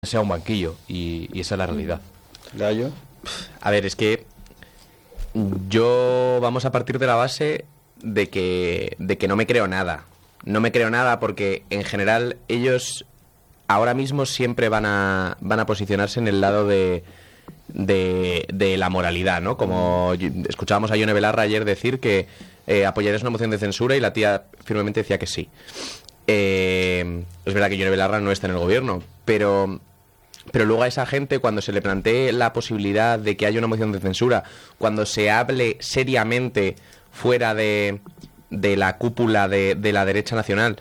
sea un banquillo, y esa es la realidad. Gallo. A ver, es que yo vamos a partir de la base de que no me creo nada. No me creo nada porque en general ellos ahora mismo siempre van a posicionarse en el lado de la moralidad, ¿no? Como escuchábamos a Yone Belarra ayer decir que apoyarías una moción de censura y la tía firmemente decía que sí. Es verdad que Yone Belarra no está en el gobierno, pero luego a esa gente, cuando se le plantee la posibilidad de que haya una moción de censura, cuando se hable seriamente fuera de la cúpula de la derecha nacional,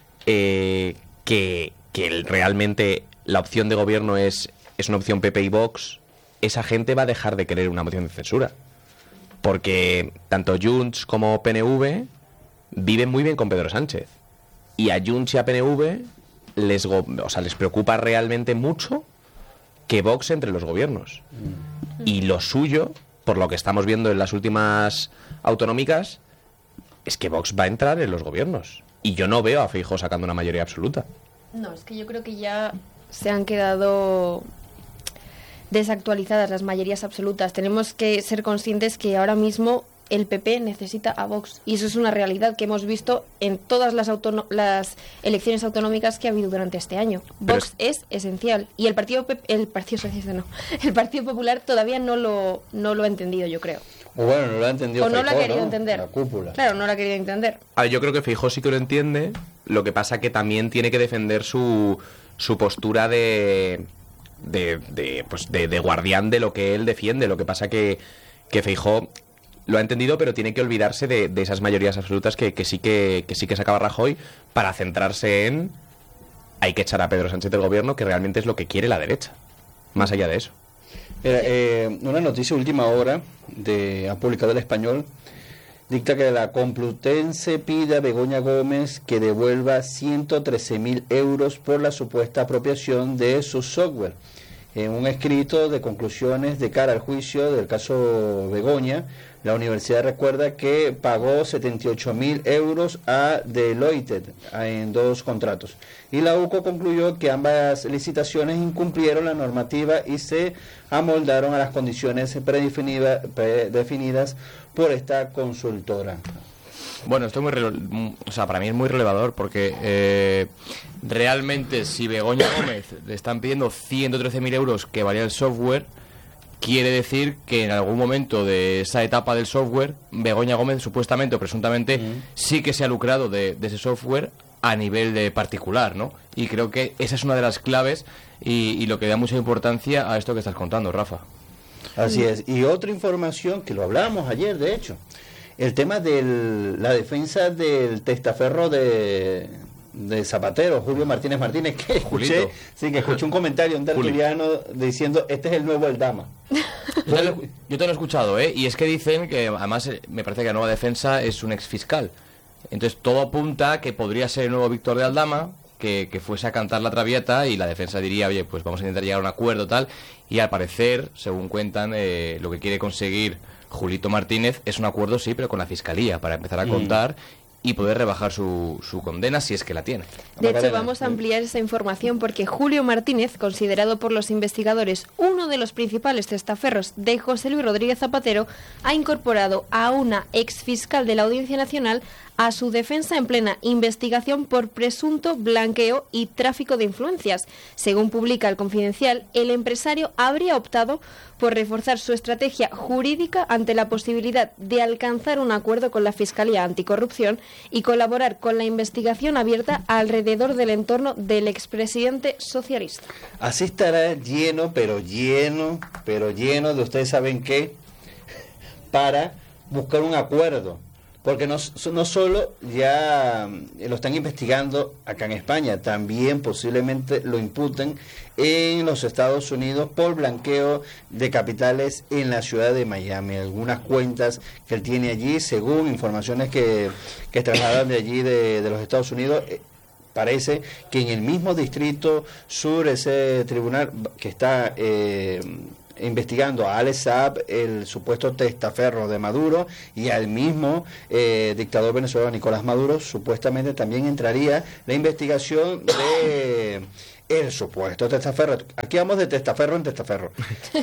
que realmente la opción de gobierno es una opción PP y Vox, esa gente va a dejar de querer una moción de censura. Porque tanto Junts como PNV viven muy bien con Pedro Sánchez. Y a Junts y a PNV les preocupa realmente mucho que Vox entre los gobiernos. Y lo suyo, por lo que estamos viendo en las últimas autonómicas, es que Vox va a entrar en los gobiernos. Y yo no veo a Feijóo sacando una mayoría absoluta. No, es que yo creo que ya se han quedado desactualizadas las mayorías absolutas. Tenemos que ser conscientes que ahora mismo el PP necesita a Vox, y eso es una realidad que hemos visto en todas las elecciones autonómicas que ha habido durante este año. Vox es esencial, y el Partido Socialista no, el Partido Popular todavía no lo ha entendido, yo creo. O bueno, no lo ha entendido. O no Feijóo, lo ha querido entender. La cúpula. Claro, no lo ha querido entender. A ver, yo creo que Feijóo sí que lo entiende, lo que pasa que también tiene que defender su postura de guardián de lo que él defiende. Lo que pasa que Feijóo lo ha entendido, pero tiene que olvidarse de esas mayorías absolutas que sí que sacaba Rajoy, para centrarse en hay que echar a Pedro Sánchez del gobierno, que realmente es lo que quiere la derecha, más allá de eso. Una noticia última hora ha publicado El Español, dicta que la Complutense pide a Begoña Gómez que devuelva 113.000 euros por la supuesta apropiación de su software. En un escrito de conclusiones de cara al juicio del caso Begoña, la universidad recuerda que pagó 78.000 euros a Deloitte en 2 contratos. Y la UCO concluyó que ambas licitaciones incumplieron la normativa y se amoldaron a las condiciones predefinidas por esta consultora. Bueno, esto es para mí es muy relevador, porque realmente si Begoña Gómez le están pidiendo 113.000 euros que valía el software, quiere decir que en algún momento de esa etapa del software, Begoña Gómez supuestamente o presuntamente sí que se ha lucrado de ese software a nivel de particular, ¿no? Y creo que esa es una de las claves y lo que da mucha importancia a esto que estás contando, Rafa. Así es. Y otra información que lo hablábamos ayer, de hecho, el tema de la defensa del testaferro de Zapatero, Julio Martínez Martínez, que escuché un comentario de un tertuliano diciendo, este es el nuevo Aldama. Yo te lo he escuchado, y es que dicen que, además, me parece que la nueva defensa es un exfiscal. Entonces todo apunta a que podría ser el nuevo Víctor de Aldama, que fuese a cantar la traviata, y la defensa diría, oye, pues vamos a intentar llegar a un acuerdo, tal, y al parecer, según cuentan, lo que quiere conseguir Julito Martínez es un acuerdo, sí, pero con la Fiscalía, para empezar a contar y poder rebajar su condena, si es que la tiene. De hecho, vamos a ampliar esa información porque Julio Martínez, considerado por los investigadores uno de los principales testaferros de José Luis Rodríguez Zapatero, ha incorporado a una exfiscal de la Audiencia Nacional a su defensa en plena investigación por presunto blanqueo y tráfico de influencias. Según publica El Confidencial, el empresario habría optado por reforzar su estrategia jurídica ante la posibilidad de alcanzar un acuerdo con la Fiscalía Anticorrupción y colaborar con la investigación abierta alrededor del entorno del expresidente socialista. Así estará lleno, pero lleno de ustedes saben qué, para buscar un acuerdo. Porque no solo ya lo están investigando acá en España, también posiblemente lo imputen en los Estados Unidos por blanqueo de capitales en la ciudad de Miami. Algunas cuentas que él tiene allí, según informaciones que trasladan de allí de los Estados Unidos, parece que en el mismo distrito sur, ese tribunal que está investigando a Alex Saab, el supuesto testaferro de Maduro, y al mismo dictador venezolano Nicolás Maduro, supuestamente también entraría la investigación de el supuesto testaferro, aquí vamos de testaferro en testaferro,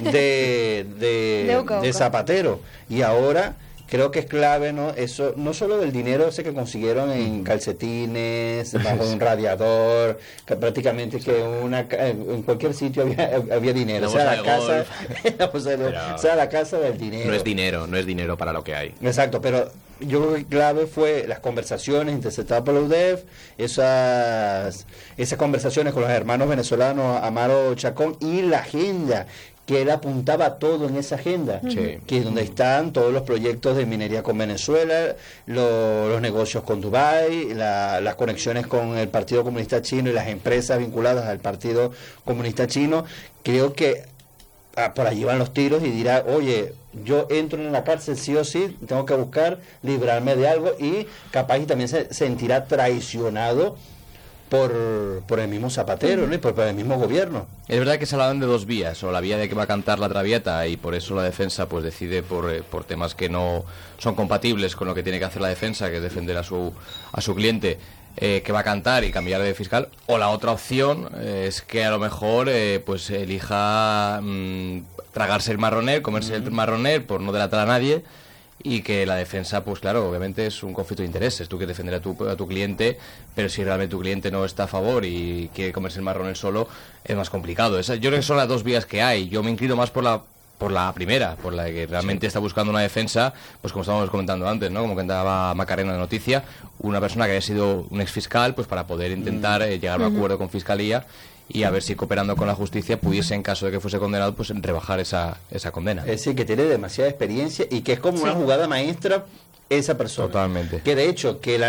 de Oca a Oca. Zapatero, y ahora creo que es clave, ¿no? Eso, no solo del dinero ese que consiguieron en calcetines, bajo un radiador, que prácticamente que en cualquier sitio había dinero, La o sea, bolsa la de casa, golf. la bolsa de golf, Pero o sea, la casa del dinero. No es dinero para lo que hay. Exacto, pero yo creo que clave fue las conversaciones interceptadas por la UDEF, esas conversaciones con los hermanos venezolanos Amaro Chacón y la agenda, que él apuntaba todo en esa agenda, Sí. que es donde están todos los proyectos de minería con Venezuela, los negocios con Dubái, las conexiones con el Partido Comunista Chino y las empresas vinculadas al Partido Comunista Chino. Creo que por allí van los tiros y dirá, oye, yo entro en la cárcel sí o sí, tengo que buscar librarme de algo, y capaz y también se sentirá traicionado por el mismo Zapatero, ¿no? Y por el mismo gobierno. Es verdad que se hablaban de dos vías, o la vía de que va a cantar la Traviata, y por eso la defensa pues decide por temas que no son compatibles con lo que tiene que hacer la defensa, que es defender a su cliente, que va a cantar y cambiar de fiscal. O la otra opción es que a lo mejor pues elija tragarse el marroner, comerse el marroner por no delatar a nadie, y que la defensa, pues claro, obviamente es un conflicto de intereses. Tú quieres defender a tu cliente, pero si realmente tu cliente no está a favor y quiere comerse el marrón solo, es más complicado. Yo creo que son las dos vías que hay. Yo me inclino más por la primera, por la que realmente está buscando una defensa, pues como estábamos comentando antes, ¿no? Como comentaba Macarena en la noticia, una persona que haya sido un exfiscal, pues para poder intentar llegar a un acuerdo con Fiscalía y a ver si cooperando con la justicia pudiese, en caso de que fuese condenado, pues rebajar esa condena. Es decir, que tiene demasiada experiencia y que es como una jugada maestra esa persona. Totalmente. Que de hecho, que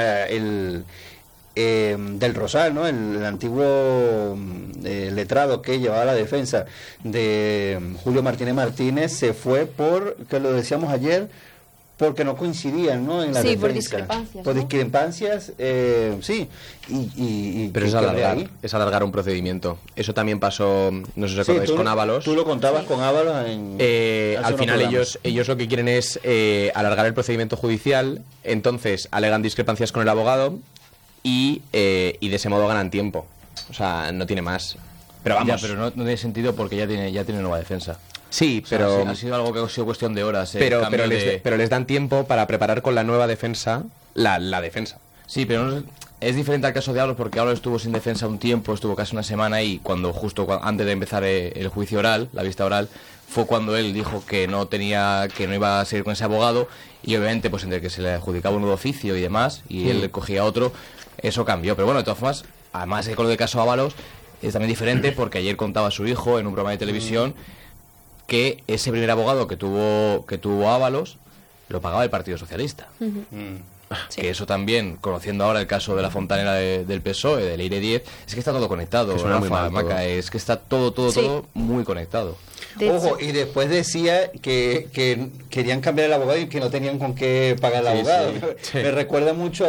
del Rosal, ¿no? El antiguo letrado que llevaba la defensa de Julio Martínez se fue que lo decíamos ayer, porque no coincidían, ¿no? En la defensa. por discrepancias. Por ¿no? discrepancias, sí. Pero es alargar un procedimiento. Eso también pasó, no sé si os Sí, acordáis, con Ábalos. Tú lo contabas con Ábalos hace Al unos final programas. ellos lo que quieren es alargar el procedimiento judicial, entonces alegan discrepancias con el abogado y de ese modo ganan tiempo. O sea, no tiene más. Pero vamos. Ya, pero no tiene sentido porque ya tiene nueva defensa. Sí, O sea, pero ha sido algo que ha sido cuestión de horas. pero les dan tiempo para preparar con la nueva defensa la defensa. Sí, pero es diferente al caso de Ábalos, porque Ábalos estuvo sin defensa un tiempo, estuvo casi una semana, y antes de empezar el juicio oral, la vista oral, fue cuando él dijo que no iba a seguir con ese abogado, y obviamente pues entre que se le adjudicaba un nuevo oficio y demás, y él cogía otro, eso cambió. Pero bueno, de todas formas, además con lo del caso Ábalos es también diferente, porque ayer contaba su hijo en un programa de televisión que ese primer abogado que tuvo Ábalos lo pagaba el Partido Socialista. Sí. Que eso también, conociendo ahora el caso de la fontanera del PSOE, del Eire 10, es que está todo conectado, Que suena muy Rafa, mal todo. Maca, es que está todo Sí. muy conectado. De Ojo, hecho, y después decía que querían cambiar el abogado y que no tenían con qué pagar el abogado. sí. Me recuerda mucho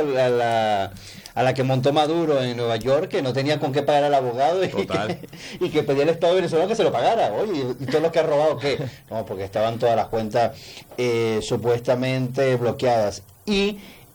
a la que montó Maduro en Nueva York, que no tenía con qué pagar al abogado Total. y que pedía al Estado venezolano que se lo pagara. Oye, ¿y todo lo que ha robado qué? No, porque estaban todas las cuentas supuestamente bloqueadas. Y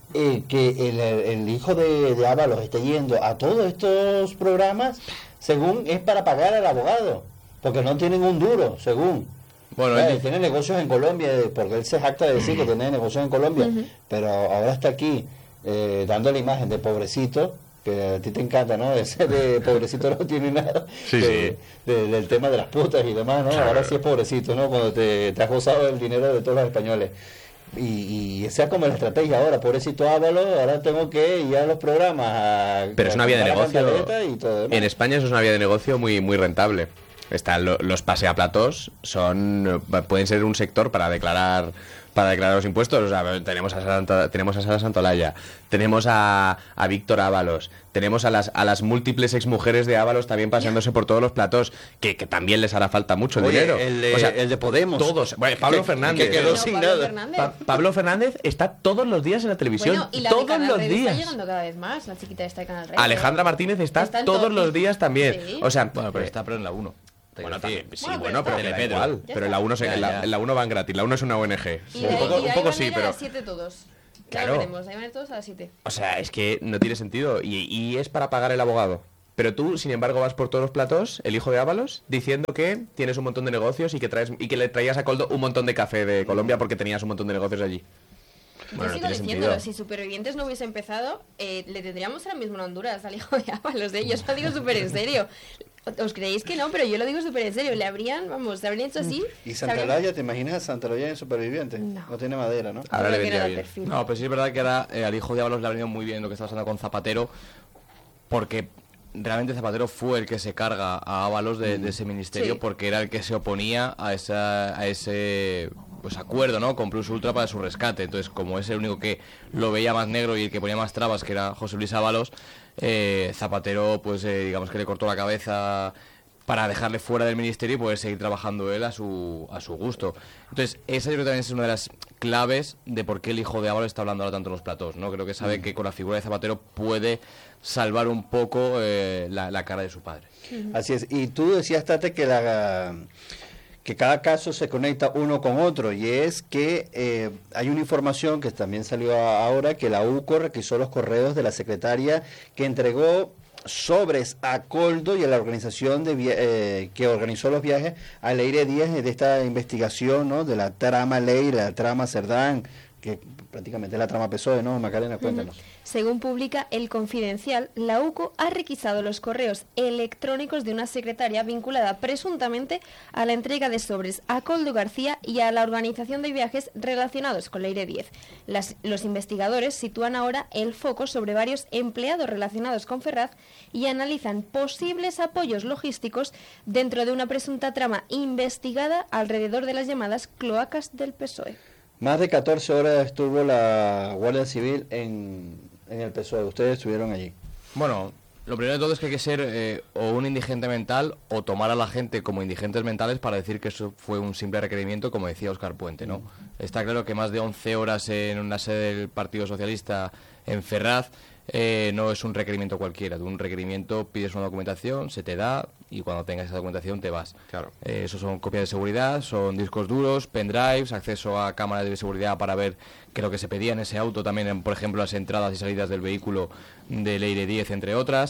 que el hijo de Ábalos esté yendo a todos estos programas, según es para pagar al abogado, porque no tienen un duro, según. Bueno, Claro, él- tiene negocios en Colombia, porque él se jacta de decir que tiene negocios en Colombia, pero ahora está aquí dando la imagen de pobrecito, que a ti te encanta, ¿no? Ese de pobrecito no tiene nada Sí, del tema de las putas y demás, ¿no? Claro. Ahora sí es pobrecito, ¿no? Cuando te has gozado el dinero de todos los españoles. Y esa es como la estrategia ahora, pobrecito Ábalos, ahora tengo que ir a los programas Pero es una vía de comprar la negocio. cantaleta y todo demás. En España eso es una vía de negocio muy, muy rentable. Los paseaplatos pueden ser un sector para declarar los impuestos. O sea, tenemos a Sara Santolaya, tenemos a Víctor Ábalos, tenemos a las múltiples exmujeres de Ábalos también paseándose por todos los platos, que también les hará falta mucho Oye, dinero. el de Podemos. Todos. Bueno, Pablo Fernández. Que quedó no, sin Pablo nada. Fernández. Pablo Fernández está todos los días en la televisión. Bueno, y la de todos Canal los Rey días. está llegando cada vez más, la chiquita esta de Canal Rey. Alejandra Martínez está Está en todos todo. los días también. Sí. O sea, Bueno, pero está pero en la 1. Bueno, también, sí, Bueno, bueno, pero pero que da está. igual. Ya Pero está. en la 1 van gratis. La 1 es una ONG. Y de Un ahí, poco, y de ahí un poco van a sí, ir a pero... las 7 todos. Claro. Ya veremos, ahí van a ir todos a las 7. O sea, es que no tiene sentido. Y es para pagar el abogado. Pero tú, sin embargo, vas por todos los platós, el hijo de Ábalos, diciendo que tienes un montón de negocios y que le traías a Coldo un montón de café de Colombia porque tenías un montón de negocios allí. Yo Bueno, no sigo tiene diciéndolo, sentido. si Supervivientes no hubiese empezado, le tendríamos ahora mismo en Honduras al hijo de Ábalos, ¿eh? Yo os lo digo súper en serio. ¿Os creéis que no? Pero yo lo digo súper en serio. Le habrían hecho así. ¿Y se habrían- Santa Olaya? ¿Te imaginas a Santa Olaya en Superviviente? No. Tiene madera, ¿no? Ahora le Creo que no vendría da bien. perfil. No, pero sí es verdad que ahora al hijo de Ábalos le ha venido muy bien lo que está pasando con Zapatero, porque realmente Zapatero fue el que se carga a Ábalos de ese ministerio, Sí. porque era el que se oponía a ese pues acuerdo, ¿no?, con Plus Ultra para su rescate. Entonces, como es el único que lo veía más negro y el que ponía más trabas, que era José Luis Ábalos, Zapatero, pues digamos que le cortó la cabeza para dejarle fuera del ministerio y poder seguir trabajando él a su gusto. Entonces, esa yo creo que también es una de las claves de por qué el hijo de Ábalos está hablando ahora tanto en los platós, ¿no? Creo que sabe que con la figura de Zapatero puede salvar un poco la cara de su padre. Así es. Y tú decías, Tate, que cada caso se conecta uno con otro, y es que hay una información que también salió ahora, que la UCO requisó los correos de la secretaria que entregó sobres a Coldo y a la organización que organizó los viajes a Leire Díaz de esta investigación, ¿no?, de la trama Leire, la trama Cerdán, que prácticamente es la trama PSOE, ¿no? Macarena, cuéntanos. Según publica El Confidencial, la UCO ha requisado los correos electrónicos de una secretaria vinculada presuntamente a la entrega de sobres a Coldo García y a la organización de viajes relacionados con Leire 10. Los investigadores sitúan ahora el foco sobre varios empleados relacionados con Ferraz y analizan posibles apoyos logísticos dentro de una presunta trama investigada alrededor de las llamadas cloacas del PSOE. Más de 14 horas estuvo la Guardia Civil en el PSOE. Ustedes estuvieron allí. Bueno, lo primero de todo es que hay que ser o un indigente mental o tomar a la gente como indigentes mentales para decir que eso fue un simple requerimiento, como decía Óscar Puente, ¿no? Está claro que más de 11 horas en una sede del Partido Socialista en Ferraz no es un requerimiento cualquiera. Tú un requerimiento pides una documentación, se te da y cuando tengas esa documentación te vas. Claro. Eso son copias de seguridad, son discos duros, pendrives, acceso a cámaras de seguridad para ver que lo que se pedía en ese auto también, por ejemplo, las entradas y salidas del vehículo de Leire 10, entre otras.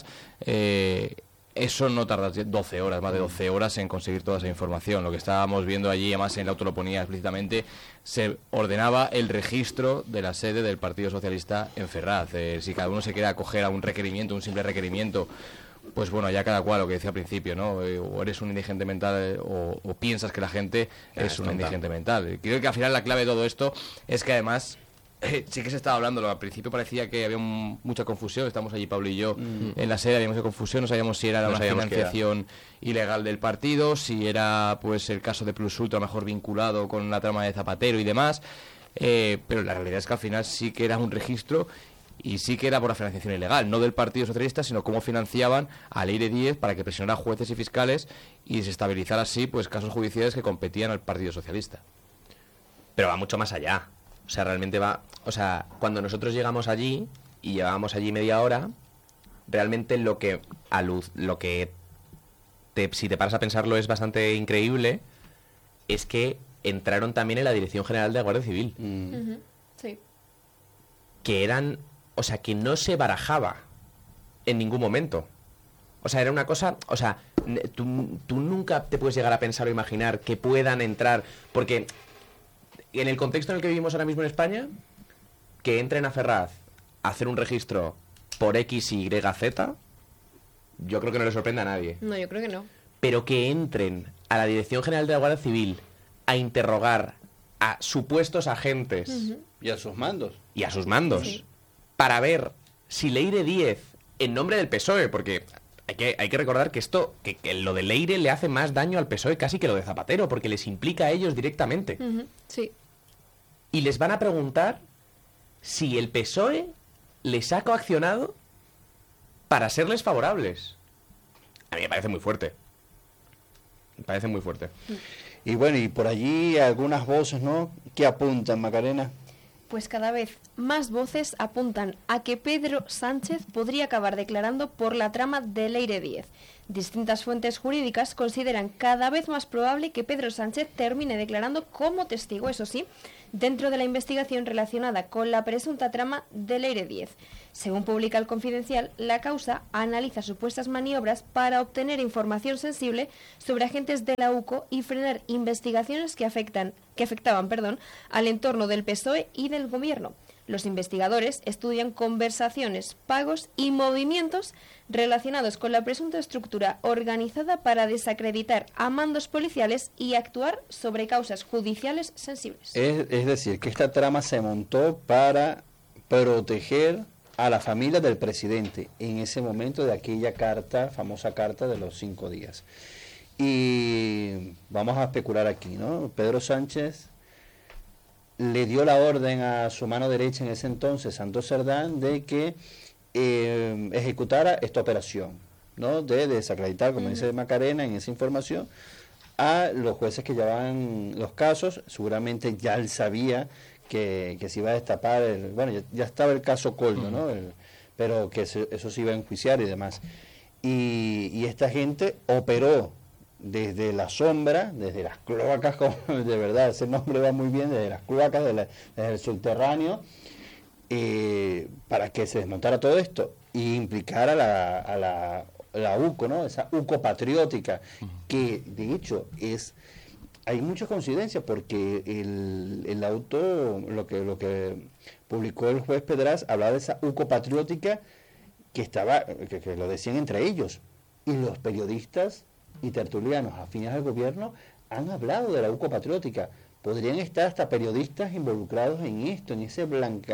Eso no tarda 12 horas, más de 12 horas en conseguir toda esa información. Lo que estábamos viendo allí, además en el auto lo ponía explícitamente, se ordenaba el registro de la sede del Partido Socialista en Ferraz. Si cada uno se quiere acoger a un requerimiento, un simple requerimiento, pues bueno, ya cada cual, lo que decía al principio, ¿no? O eres un indigente mental o piensas que la gente es un indigente mental. Creo que al final la clave de todo esto es que además sí que se estaba hablando, al principio parecía que había mucha confusión, estamos allí Pablo y yo en la sede, había mucha confusión, no sabíamos si era No una sabíamos qué financiación ilegal del partido, si era pues el caso de Plus Ultra mejor vinculado con la trama de Zapatero y demás, pero la realidad es que al final sí que era un registro y sí que era por la financiación ilegal, no del Partido Socialista, sino cómo financiaban a Leire 10 para que presionara a jueces y fiscales y desestabilizara así pues casos judiciales que competían al Partido Socialista. Pero va mucho más allá. O sea, realmente va... O sea, cuando nosotros llegamos allí y llevábamos allí media hora, realmente lo que si te paras a pensarlo es bastante increíble, es que entraron también en la Dirección General de la Guardia Civil. Ujú, sí. Que eran... O sea, que no se barajaba en ningún momento. O sea, era una cosa... O sea, tú nunca te puedes llegar a pensar o imaginar que puedan entrar... Porque en el contexto en el que vivimos ahora mismo en España, que entren a Ferraz a hacer un registro por X, Y, Z, yo creo que no le sorprende a nadie. No, yo creo que no. Pero que entren a la Dirección General de la Guardia Civil a interrogar a supuestos agentes Y a sus mandos. y a sus mandos Sí. para ver si Leire 10, en nombre del PSOE, porque hay que recordar que esto, que lo de Leire le hace más daño al PSOE casi que lo de Zapatero, porque les implica a ellos directamente. Ujú, sí. Y les van a preguntar si el PSOE les ha coaccionado para serles favorables. A mí me parece muy fuerte. Me parece muy fuerte. Y bueno, y por allí algunas voces, ¿no?, que apuntan, Macarena. Pues cada vez más voces apuntan a que Pedro Sánchez podría acabar declarando por la trama de Leire 10. Distintas fuentes jurídicas consideran cada vez más probable que Pedro Sánchez termine declarando como testigo, eso sí, dentro de la investigación relacionada con la presunta trama de Leire 10. Según publica el Confidencial, la causa analiza supuestas maniobras para obtener información sensible sobre agentes de la UCO y frenar investigaciones que afectaban al entorno del PSOE y del gobierno. Los investigadores estudian conversaciones, pagos y movimientos relacionados con la presunta estructura organizada para desacreditar a mandos policiales y actuar sobre causas judiciales sensibles. Es decir, que esta trama se montó para proteger a la familia del presidente en ese momento de aquella carta, famosa carta de los 5 días. Y vamos a especular aquí, ¿no? Pedro Sánchez le dio la orden a su mano derecha en ese entonces, Santos Cerdán, de que ejecutara esta operación, ¿no? De desacreditar, como dice Macarena en esa información, a los jueces que llevaban los casos. Seguramente ya él sabía que se iba a destapar, ya estaba el caso Coldo, ¿no? Pero que eso se iba a enjuiciar y demás. Y esta gente operó desde la sombra, desde las cloacas, como de verdad, ese nombre va muy bien, desde las cloacas, desde el subterráneo, para que se desmontara todo esto y implicar a la UCO, ¿no? Esa UCO patriótica, que de hecho hay muchas coincidencias, porque el auto, lo que publicó el juez Pedraz, hablaba de esa UCO patriótica que lo decían entre ellos, y los periodistas y tertulianos afines al gobierno han hablado de la UCO patriótica. Podrían estar hasta periodistas involucrados en esto, en ese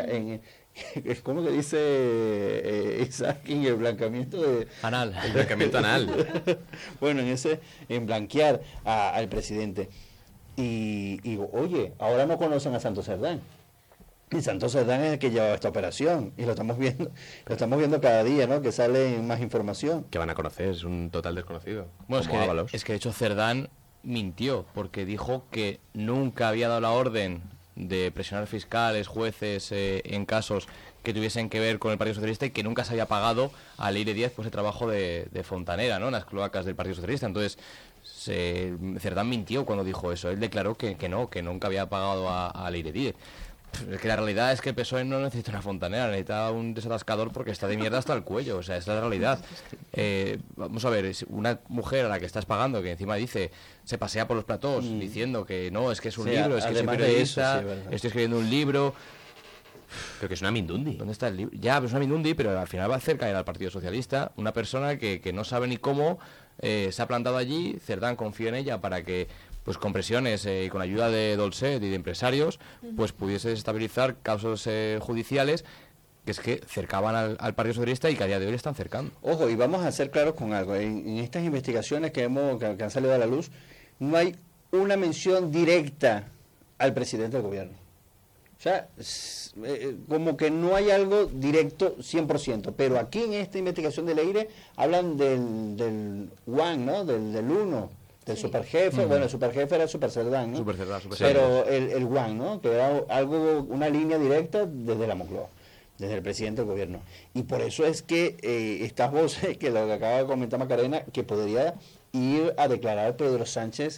es como que dice Isaac, en el blancamiento de... Anal. El blancamiento anal. Bueno, en blanquear al presidente. Y oye, ahora no conocen a Santos Cerdán. Y Santos Cerdán es el que lleva esta operación, y lo estamos viendo cada día, ¿no? Que sale más información. Que van a conocer, es un total desconocido. Bueno, es que de hecho Cerdán mintió, porque dijo que nunca había dado la orden de presionar fiscales, jueces, en casos que tuviesen que ver con el Partido Socialista, y que nunca se había pagado a Leire 10 pues el trabajo de fontanera, ¿no? En las cloacas del Partido Socialista. Entonces Cerdán mintió cuando dijo eso. Él declaró que nunca había pagado a Leire 10. Es que la realidad es que el PSOE no necesita una fontanera, necesita un desatascador, porque está de mierda hasta el cuello. O sea, es la realidad. Vamos a ver, es una mujer a la que estás pagando, que encima se pasea por los platós diciendo que no, es que es un libro, es que soy periodista, estoy escribiendo un libro. Pero que es una mindundi. ¿Dónde está el libro? Ya, es una mindundi, pero al final va a hacer caer al Partido Socialista una persona que no sabe ni cómo se ha plantado allí. Cerdán confía en ella para que, pues con presiones y con ayuda de Dolcet y de empresarios, pues pudiese desestabilizar casos judiciales que es que cercaban al Partido Socialista y que a día de hoy están cercando. Ojo, y vamos a ser claros con algo. En estas investigaciones que han salido a la luz, no hay una mención directa al presidente del gobierno. O sea, como que no hay algo directo 100%, pero aquí en esta investigación de Leire hablan del one, ¿no? Del uno, del superjefe. Bueno, el superjefe era Super Cerdán, ¿no? Super Cerdán. Pero el one, ¿no? Que era una línea directa desde la Moncloa, desde el presidente del gobierno. Y por eso es que estas voces, que lo que acaba de comentar Macarena, que podría ir a declarar Pedro Sánchez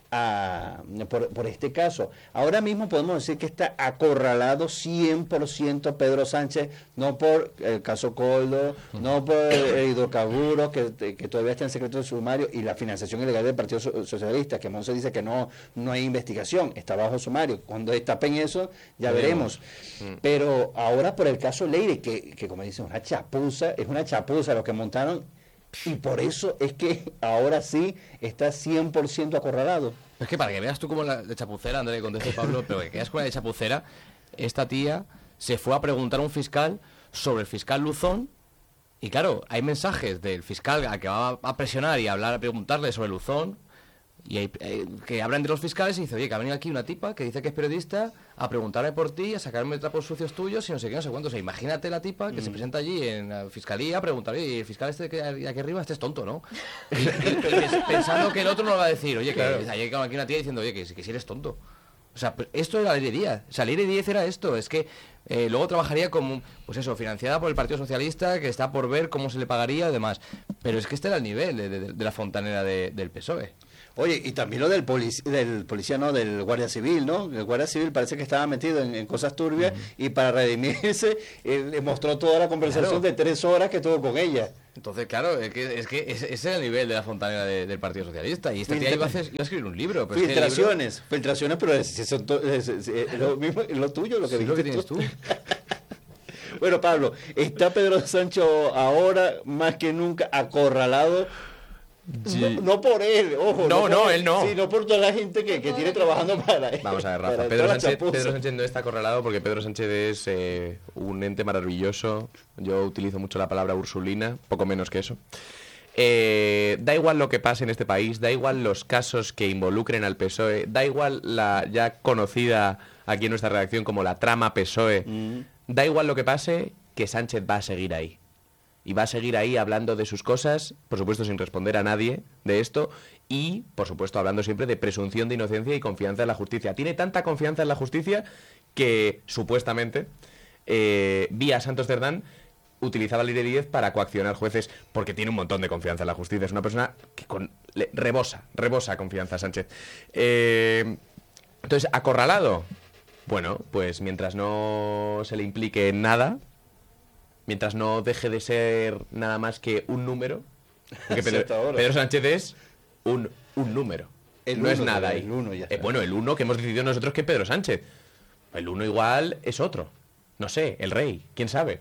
por este caso. Ahora mismo podemos decir que está acorralado 100% Pedro Sánchez, no por el caso Coldo, no por el hidrocarburos, que todavía está en secreto de sumario, y la financiación ilegal del Partido Socialista, que Monse dice que no hay investigación, está bajo sumario. Cuando destapen eso, ya veremos. Pero ahora por el caso Leire, que como dicen, es una chapuza lo que montaron. Y por eso es que ahora sí está 100% acorralado. Es que para que veas tú como la de chapucera, André, conteste Pablo, pero que veas con la de chapucera, esta tía se fue a preguntar a un fiscal sobre el fiscal Luzón, y claro, hay mensajes del fiscal a que va a presionar y a preguntarle sobre Luzón, y hay, que hablan de los fiscales y dice, oye, que ha venido aquí una tipa que dice que es periodista a preguntarme por ti, a sacarme trapos sucios tuyos y no sé qué, no sé cuántos. O sea, imagínate la tipa que se presenta allí en la fiscalía a preguntar, oye, y el fiscal que aquí arriba, este es tonto, ¿no? Pensando que el otro no lo va a decir, oye, que hay aquí una tía diciendo, oye, que si eres tonto. O sea, esto era Leire 10. O sea, Leire 10 era esto. Es que luego trabajaría como, pues eso, financiada por el Partido Socialista, que está por ver cómo se le pagaría y demás. Pero es que este era el nivel de la fontanera del PSOE. Oye, y también lo del policía, no, del guardia civil, ¿no? El guardia civil parece que estaba metido en cosas turbias y para redimirse le mostró toda la conversación de 3 horas que tuvo con ella. Entonces, claro, ese es el nivel de la fontanera del Partido Socialista. Y esta tía iba a escribir un libro. Pero Filtraciones, pero es lo mismo, lo tuyo, lo que sí, dijiste lo que tienes tú. Bueno, Pablo, está Pedro Sánchez ahora más que nunca acorralado. Sí. No por él, ojo. No, él no. Sino por toda la gente que tiene trabajando para él. Vamos a ver, Rafa. para Pedro toda la Sánchez, chapuza. Pedro Sánchez no está acorralado porque Pedro Sánchez es un ente maravilloso. Yo utilizo mucho la palabra ursulina, poco menos que eso. Da igual lo que pase en este país, da igual los casos que involucren al PSOE, da igual la ya conocida aquí en nuestra redacción como la trama PSOE, da igual lo que pase, que Sánchez va a seguir ahí. Y va a seguir ahí hablando de sus cosas, por supuesto sin responder a nadie de esto, y por supuesto hablando siempre de presunción de inocencia y confianza en la justicia. Tiene tanta confianza en la justicia que supuestamente, vía Santos Cerdán, utilizaba el IRE 10 para coaccionar jueces, porque tiene un montón de confianza en la justicia. Es una persona que rebosa confianza, Sánchez. Entonces, ¿acorralado? Bueno, pues mientras no se le implique en nada, mientras no deje de ser nada más que un número, porque Pedro Sánchez es un número. No es nada ahí. El uno ya está. Bueno, el uno que hemos decidido nosotros que es Pedro Sánchez. El uno igual es otro. No sé, el rey, quién sabe.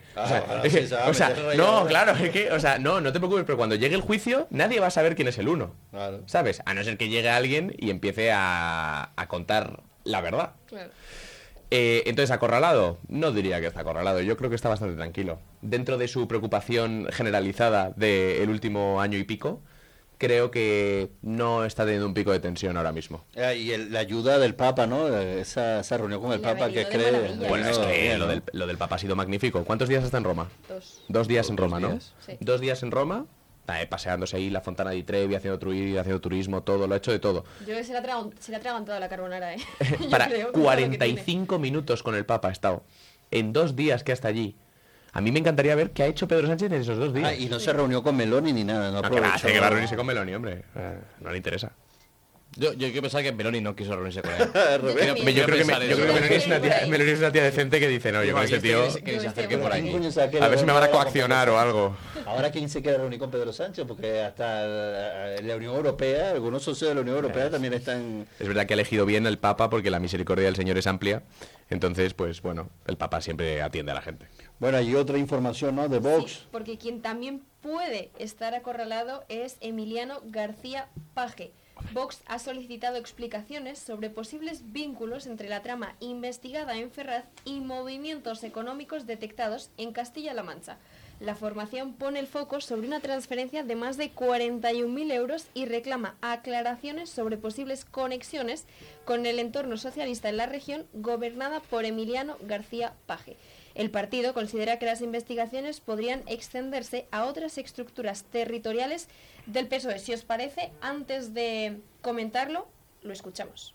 No te preocupes, pero cuando llegue el juicio, nadie va a saber quién es el uno. Claro. ¿Sabes? A no ser que llegue alguien y empiece a contar la verdad. Claro. Entonces, ¿acorralado? No diría que está acorralado. Yo creo que está bastante tranquilo. Dentro de su preocupación generalizada del último año y pico, creo que no está teniendo un pico de tensión ahora mismo. Y la ayuda del Papa, ¿no? Esa reunión con el Le ha Papa que venido de cree... maravilla. Bueno, es que bien, lo ¿no? del Papa ha sido magnífico. ¿Cuántos días está en Roma? 2. 2 días en Roma, ¿no? días? Sí. 2 días en Roma, paseándose ahí la Fontana di Trevi, haciendo turismo, todo, lo ha hecho de todo. Yo creo que se le ha atragantado la carbonara, ¿eh? Yo Para creo, con todo lo que tiene. 45 minutos con el Papa ha estado. En 2 días que hasta allí. A mí me encantaría ver qué ha hecho Pedro Sánchez en esos 2 días. Y no se reunió con Meloni ni nada, no No, que va a aprovechó. hacer que va a reunirse con Meloni, hombre. No le interesa. Yo quiero pensar que Meloni no quiso reunirse con él. Al revés. también. Yo creo que pensar eso. Meloni es una tía decente que dice, no, yo con este tío... Que ni se acerque Yo por ¿Quién aquí. coño se va A querer ver si me van a reunir coaccionar o algo. Ahora, ¿quién se quiere reunir con Pedro Sánchez? Porque hasta la Unión Europea, algunos socios de la Unión Europea también están... Es verdad que ha elegido bien el Papa porque la misericordia del Señor es amplia. Entonces, pues bueno, el Papa siempre atiende a la gente. Bueno, hay otra información, ¿no? De Vox. Sí, porque quien también puede estar acorralado es Emiliano García Paje. Vox ha solicitado explicaciones sobre posibles vínculos entre la trama investigada en Ferraz y movimientos económicos detectados en Castilla-La Mancha. La formación pone el foco sobre una transferencia de más de 41.000 euros y reclama aclaraciones sobre posibles conexiones con el entorno socialista en la región gobernada por Emiliano García Paje. El partido considera que las investigaciones podrían extenderse a otras estructuras territoriales del PSOE. Si os parece, antes de comentarlo, lo escuchamos.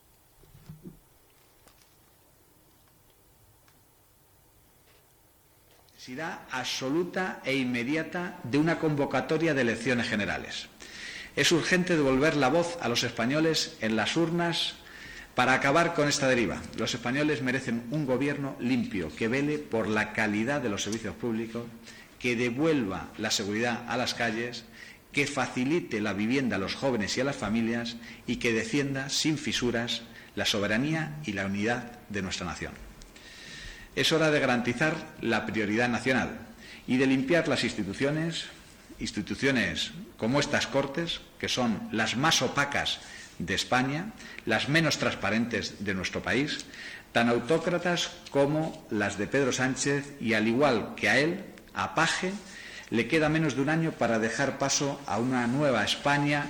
Necesidad absoluta e inmediata de una convocatoria de elecciones generales. Es urgente devolver la voz a los españoles en las urnas para acabar con esta deriva. Los españoles merecen un gobierno limpio, que vele por la calidad de los servicios públicos, que devuelva la seguridad a las calles, que facilite la vivienda a los jóvenes y a las familias y que defienda sin fisuras la soberanía y la unidad de nuestra nación. Es hora de garantizar la prioridad nacional y de limpiar las instituciones como estas Cortes, que son las más opacas de España, las menos transparentes de nuestro país, tan autócratas como las de Pedro Sánchez, y al igual que a él, a Paje, le queda menos de un año para dejar paso a una nueva España.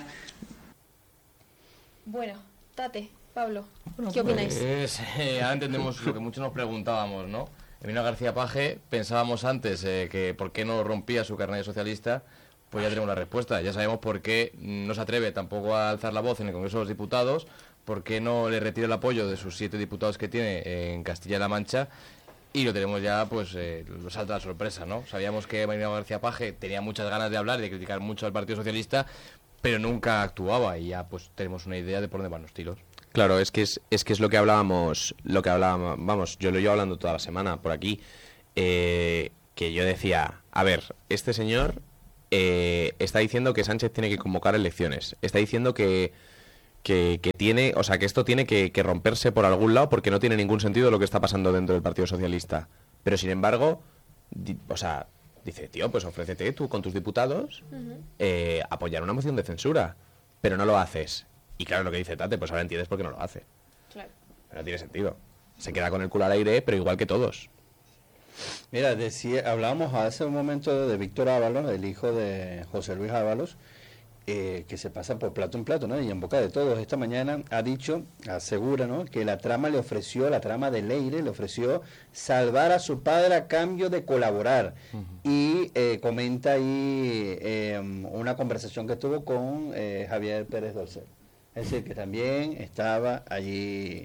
Bueno, Tate, Pablo, ¿qué opináis? Pues, ahora entendemos lo que muchos nos preguntábamos, ¿no? Emiliano García Paje, pensábamos antes que por qué no rompía su carnet de socialista, pues ya tenemos la respuesta. Ya sabemos por qué no se atreve tampoco a alzar la voz en el Congreso de los Diputados, por qué no le retira el apoyo de sus 7 diputados que tiene en Castilla-La Mancha, y lo tenemos ya, pues, lo salta la sorpresa, ¿no? Sabíamos que Emiliano García Paje tenía muchas ganas de hablar y de criticar mucho al Partido Socialista, pero nunca actuaba, y ya pues tenemos una idea de por dónde van los tiros. Claro, es que es lo que hablábamos, vamos, yo lo llevo hablando toda la semana por aquí, que yo decía, a ver, este señor está diciendo que Sánchez tiene que convocar elecciones, está diciendo que tiene, o sea, que esto tiene que romperse por algún lado porque no tiene ningún sentido lo que está pasando dentro del Partido Socialista, pero sin embargo, o sea, dice, tío, pues ofrécete tú con tus diputados apoyar una moción de censura, pero no lo haces. Y claro, lo que dice Tate, pues ahora entiendes por qué no lo hace. Claro. No tiene sentido. Se queda con el culo al aire, pero igual que todos. Mira, hablábamos hace un momento de Víctor Ábalos, el hijo de José Luis Ábalos, que se pasa por plato en plato, ¿no? Y en boca de todos. Esta mañana asegura, ¿no?, que la trama de Leire le ofreció salvar a su padre a cambio de colaborar. Y comenta ahí una conversación que tuvo con Javier Pérez Dolcel. Es decir, que también estaba allí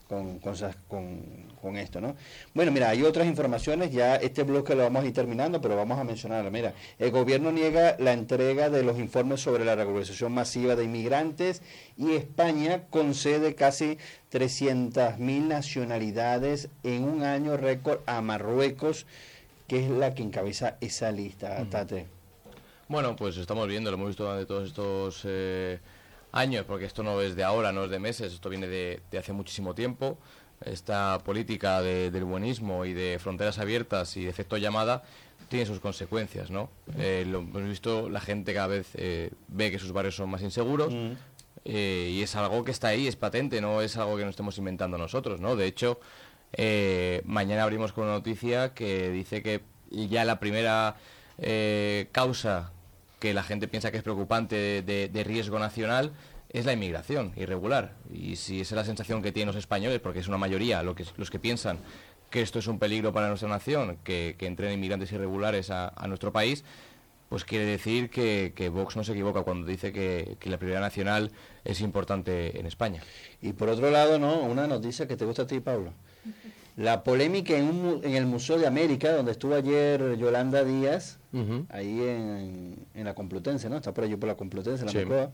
con esto, ¿no? Bueno, mira, hay otras informaciones, ya este bloque lo vamos a ir terminando, pero vamos a mencionarlo. Mira, el gobierno niega la entrega de los informes sobre la regularización masiva de inmigrantes, y España concede casi 300.000 nacionalidades en un año récord a Marruecos, que es la que encabeza esa lista, Tate. Bueno, pues estamos viendo, lo hemos visto durante todos estos años, porque esto no es de ahora, no es de meses, esto viene de hace muchísimo tiempo. Esta política del buenismo y de fronteras abiertas y de efecto llamada tiene sus consecuencias, ¿no? Lo hemos visto, la gente cada vez ve que sus barrios son más inseguros, y es algo que está ahí, es patente, no es algo que nos estemos inventando nosotros, ¿no? De hecho, mañana abrimos con una noticia que dice que ya la primera causa que la gente piensa que es preocupante de riesgo nacional es la inmigración irregular. Y si esa es la sensación que tienen los españoles, porque es una mayoría los que piensan que esto es un peligro para nuestra nación, que entren inmigrantes irregulares a nuestro país, pues quiere decir que Vox no se equivoca cuando dice que la prioridad nacional es importante en España. Y por otro lado, ¿no?, una noticia que te gusta a ti, Pablo. La polémica en el Museo de América, donde estuvo ayer Yolanda Díaz, ahí en la Complutense, ¿no? Está por allí por la Complutense, en la Moncloa.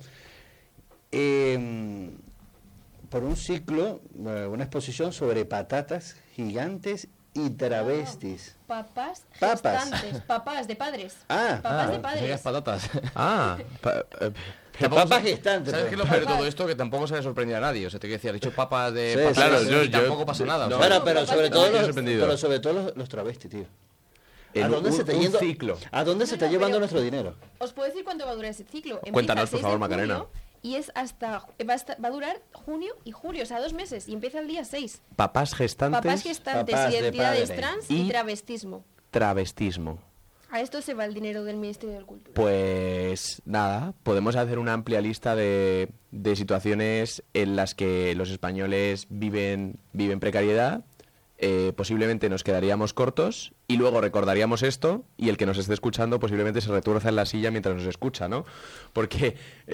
Por un ciclo, una exposición sobre patatas gigantes y travestis. Papas gestantes, papás de padres. Papás de padres. Esas patatas. Papas gestantes. ¿Sabes qué es lo peor de todo esto? Que tampoco se le sorprende a nadie. O sea, te quiero decir, ha dicho papas de Sí, patatas, claro, y tampoco pasa nada. No, o sea, pero sobre no, todo los travestis, tío. En un ciclo. ¿A dónde se está llevando pero nuestro dinero? Os puedo decir cuánto va a durar ese ciclo. Empieza Cuéntanos, el 6 por favor, de junio, Macarena. Y es va a durar junio y julio, o sea, 2 meses. Y empieza el día 6. Papás gestantes, Papás gestantes, papás de identidades padre. trans Y y travestismo. travestismo. A esto se va el dinero del Ministerio de Cultura. Pues nada, podemos hacer una amplia lista de situaciones en las que los españoles viven precariedad. Posiblemente nos quedaríamos cortos y luego recordaríamos esto, y el que nos esté escuchando posiblemente se retuerza en la silla mientras nos escucha, ¿no? Porque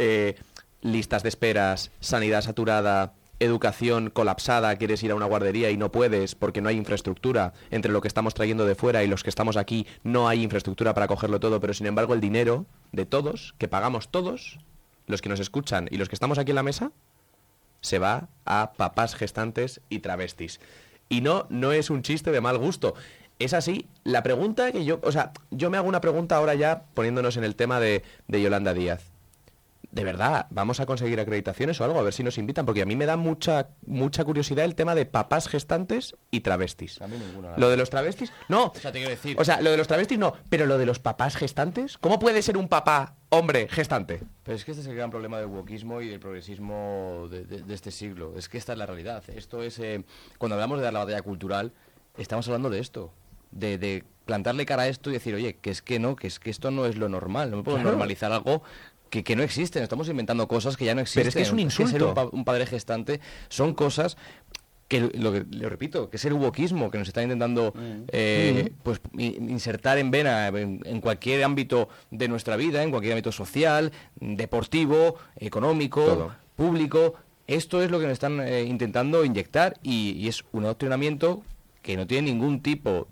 listas de esperas, sanidad saturada, educación colapsada, quieres ir a una guardería y no puedes porque no hay infraestructura. Entre lo que estamos trayendo de fuera y los que estamos aquí no hay infraestructura para cogerlo todo, pero sin embargo el dinero de todos, que pagamos todos, los que nos escuchan y los que estamos aquí en la mesa, se va a papás gestantes y travestis. Y no es un chiste de mal gusto. Es así. La pregunta que yo me hago una pregunta ahora ya poniéndonos en el tema de Yolanda Díaz. ¿De verdad vamos a conseguir acreditaciones o algo? A ver si nos invitan, porque a mí me da mucha curiosidad el tema de papás gestantes y travestis. A mí ninguna. Lo de los travestis, no. O sea, te quiero decir. O sea, lo de los travestis no, pero lo de los papás gestantes, ¿cómo puede ser un papá hombre gestante? Pero es que este es el gran problema del wokismo y del progresismo de este siglo. Es que esta es la realidad. Esto es, cuando hablamos de dar la batalla cultural, estamos hablando de esto. De plantarle cara a esto y decir, oye, que es que esto no es lo normal. No me puedo normalizar algo que no existen. Estamos inventando cosas que ya no existen. Pero es que es un insulto. Ser un padre gestante son cosas que lo repito, que es el wokismo que nos está intentando pues insertar en vena en cualquier ámbito de nuestra vida, en cualquier ámbito social, deportivo, económico, todo, público. Esto es lo que nos están intentando inyectar y es un adoctrinamiento que no tiene ningún tipo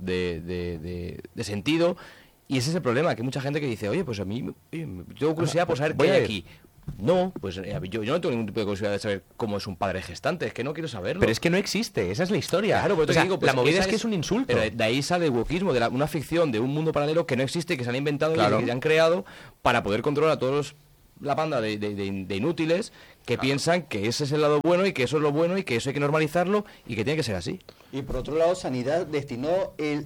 de sentido. Y ese es el problema, que hay mucha gente que dice, oye, pues a mí tengo curiosidad por saber qué hay aquí. No, pues yo no tengo ningún tipo de curiosidad de saber cómo es un padre gestante, es que no quiero saberlo. Pero es que no existe, esa es la historia. Claro, pero O sea, digo, pues la movida esa es que es un insulto. Pero de ahí sale el wokismo, de una ficción, de un mundo paralelo que no existe, que se han inventado Claro. y que han creado para poder controlar a todos la banda de inútiles que piensan que ese es el lado bueno y que eso es lo bueno y que eso hay que normalizarlo y que tiene que ser así. Y por otro lado, Sanidad destinó el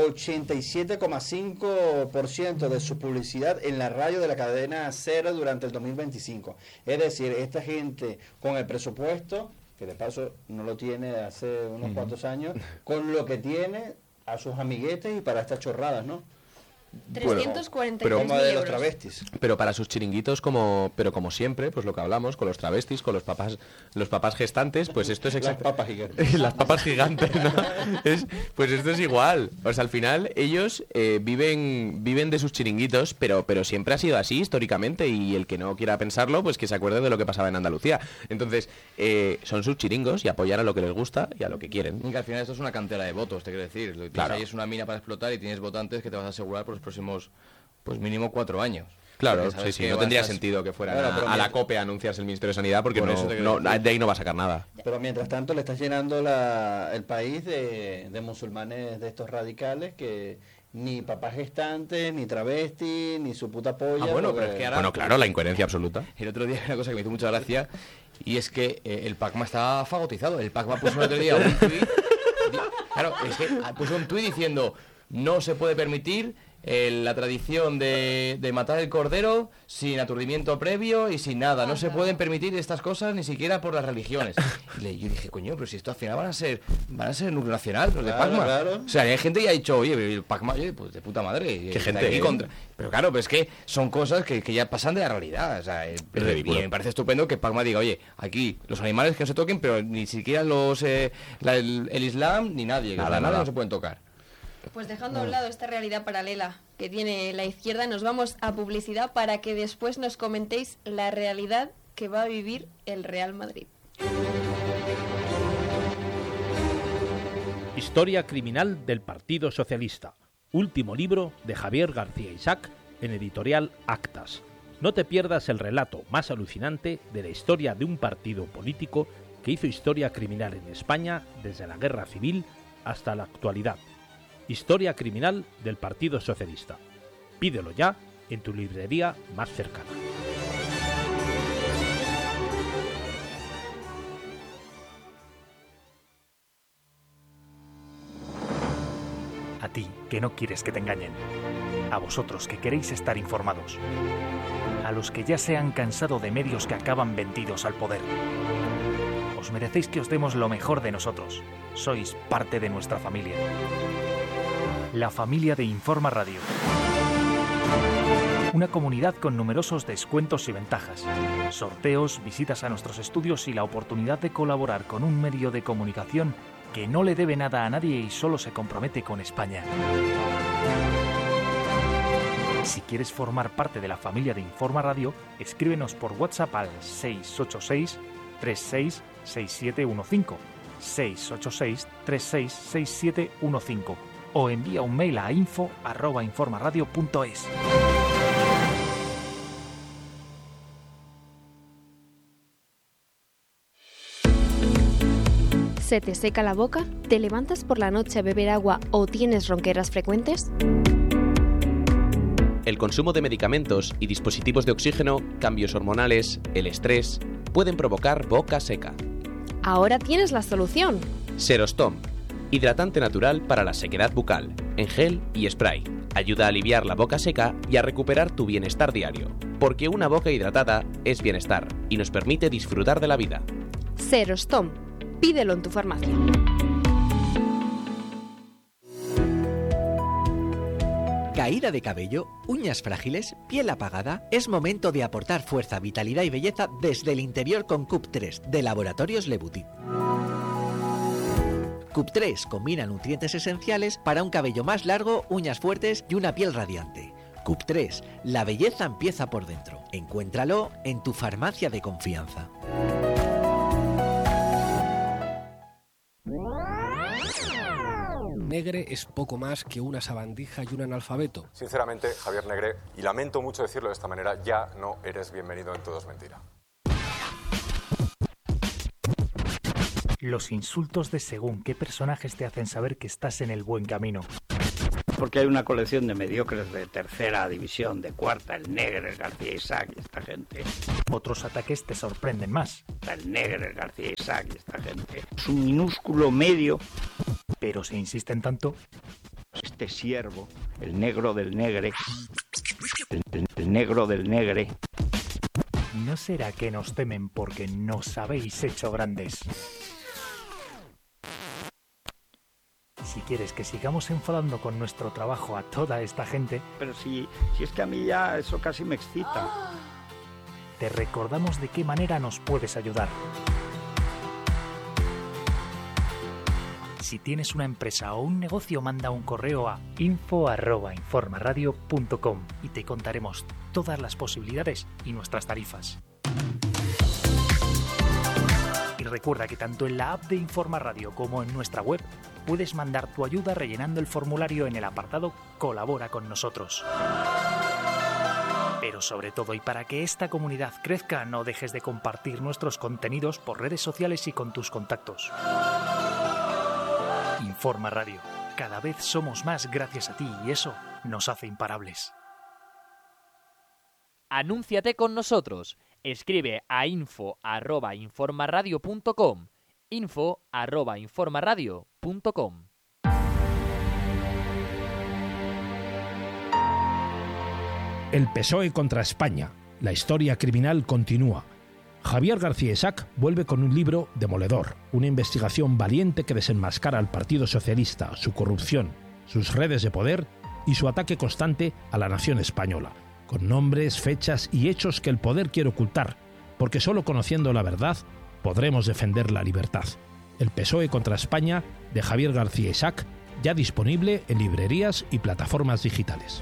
87,5% de su publicidad en la radio de la cadena Cero durante el 2025. Es decir, esta gente con el presupuesto, que de paso no lo tiene hace unos cuantos años, con lo que tiene a sus amiguetes y para estas chorradas, ¿no? 343.000 Como de los euros. travestis. Pero para sus chiringuitos, como siempre, pues lo que hablamos, con los travestis, con los papás gestantes, pues esto es Las exacto. papas gigantes. Las papas gigantes, ¿no? Pues esto es igual. O sea, al final ellos viven de sus chiringuitos, pero siempre ha sido así históricamente, y el que no quiera pensarlo, pues que se acuerde de lo que pasaba en Andalucía. Entonces, son sus chiringos y apoyan a lo que les gusta y a lo que quieren. Y que al final esto es una cantera de votos, te quiero decir. Lo que tienes Claro. ahí es una mina para explotar y tienes votantes que te vas a asegurar por los próximos, pues mínimo 4 años. Claro, Porque sabes sí, que no vas tendría a- sentido que fueran Bueno, pero a la mientras- COPE a anunciarse el Ministerio de Sanidad, porque Por eso te quiero decir. de ahí no va a sacar nada. Pero mientras tanto le estás llenando el país de musulmanes de estos radicales que ni papá gestante, ni travesti, ni su puta polla. Ah, bueno, porque- pero es que ahora- Bueno, claro, la incoherencia absoluta. El otro día hay una cosa que me hizo mucha gracia y es que el Pacma está fagotizado. El Pacma puso el otro día un tuit. Claro, es que puso un tuit diciendo: no se puede permitir la tradición de matar el cordero sin aturdimiento previo y sin nada. No se pueden permitir estas cosas ni siquiera por las religiones. Y yo dije, coño, pero si esto al final van a ser núcleo nacional, los de Claro, Pacma. claro. O sea, hay gente que ha dicho, oye, el Pacma, oye, pues de puta madre. Qué gente, está aquí ¿eh? Pero claro, pues es que son cosas que ya pasan de la realidad. O sea, ridículo. y me parece estupendo que Pacma diga, oye, aquí los animales que no se toquen, pero ni siquiera el Islam ni nadie. Nada, Nada, nada. no se pueden tocar. Pues dejando a un lado esta realidad paralela que tiene la izquierda, nos vamos a publicidad para que después nos comentéis la realidad que va a vivir el Real Madrid. Historia criminal del Partido Socialista. Último libro de Javier García Isaac en editorial Actas. No te pierdas el relato más alucinante de la historia de un partido político que hizo historia criminal en España desde la Guerra Civil hasta la actualidad. Historia criminal del Partido Socialista. Pídelo ya en tu librería más cercana. A ti, que no quieres que te engañen. A vosotros, que queréis estar informados. A los que ya se han cansado de medios que acaban vendidos al poder. Os merecéis que os demos lo mejor de nosotros. Sois parte de nuestra familia. La familia de Informa Radio. Una comunidad con numerosos descuentos y ventajas. Sorteos, visitas a nuestros estudios y la oportunidad de colaborar con un medio de comunicación que no le debe nada a nadie y solo se compromete con España. Si quieres formar parte de la familia de Informa Radio, escríbenos por WhatsApp al 686 36 6715, 686 36 6715 o envía un mail a info@informaradio.es. ¿Se te seca la boca? ¿Te levantas por la noche a beber agua o tienes ronqueras frecuentes? El consumo de medicamentos y dispositivos de oxígeno, cambios hormonales, el estrés, pueden provocar boca seca. Ahora tienes la solución. Serostom, hidratante natural para la sequedad bucal, en gel y spray. Ayuda a aliviar la boca seca y a recuperar tu bienestar diario, porque una boca hidratada es bienestar y nos permite disfrutar de la vida. Serostom. Pídelo en tu farmacia. Caída de cabello, uñas frágiles, piel apagada. Es momento de aportar fuerza, vitalidad y belleza desde el interior con CUP3 de Laboratorios Lebutit. CUP3 combina nutrientes esenciales para un cabello más largo, uñas fuertes y una piel radiante. CUP3, la belleza empieza por dentro. Encuéntralo en tu farmacia de confianza. Negre es poco más que una sabandija y un analfabeto. Sinceramente, Javier Negre, y lamento mucho decirlo de esta manera, ya no eres bienvenido en Todo es Mentira. Los insultos de según qué personajes te hacen saber que estás en el buen camino. Porque hay una colección de mediocres de tercera división, de cuarta, el Negre, el García Isaac y esta gente. Otros ataques te sorprenden más. El Negre, el García Isaac y esta gente. Es un minúsculo medio. Pero si insisten tanto... Este siervo, el negro del Negre, el negro del Negre. ¿No será que nos temen porque nos habéis hecho grandes? Si quieres que sigamos enfadando con nuestro trabajo a toda esta gente... Pero si es que a mí ya eso casi me excita. Te recordamos de qué manera nos puedes ayudar. Si tienes una empresa o un negocio, manda un correo a info@informaradio.com y te contaremos todas las posibilidades y nuestras tarifas. Y recuerda que tanto en la app de Informa Radio como en nuestra web puedes mandar tu ayuda rellenando el formulario en el apartado Colabora con nosotros. Pero sobre todo, y para que esta comunidad crezca, no dejes de compartir nuestros contenidos por redes sociales y con tus contactos. Informa Radio. Cada vez somos más gracias a ti y eso nos hace imparables. Anúnciate con nosotros. Escribe a info@informaradio.com. info@informaradio.com. El PSOE contra España. La historia criminal continúa. Javier García Isaac vuelve con un libro demoledor, una investigación valiente que desenmascara al Partido Socialista, su corrupción, sus redes de poder y su ataque constante a la nación española, con nombres, fechas y hechos que el poder quiere ocultar, porque solo conociendo la verdad podremos defender la libertad. El PSOE contra España, de Javier García Isaac, ya disponible en librerías y plataformas digitales.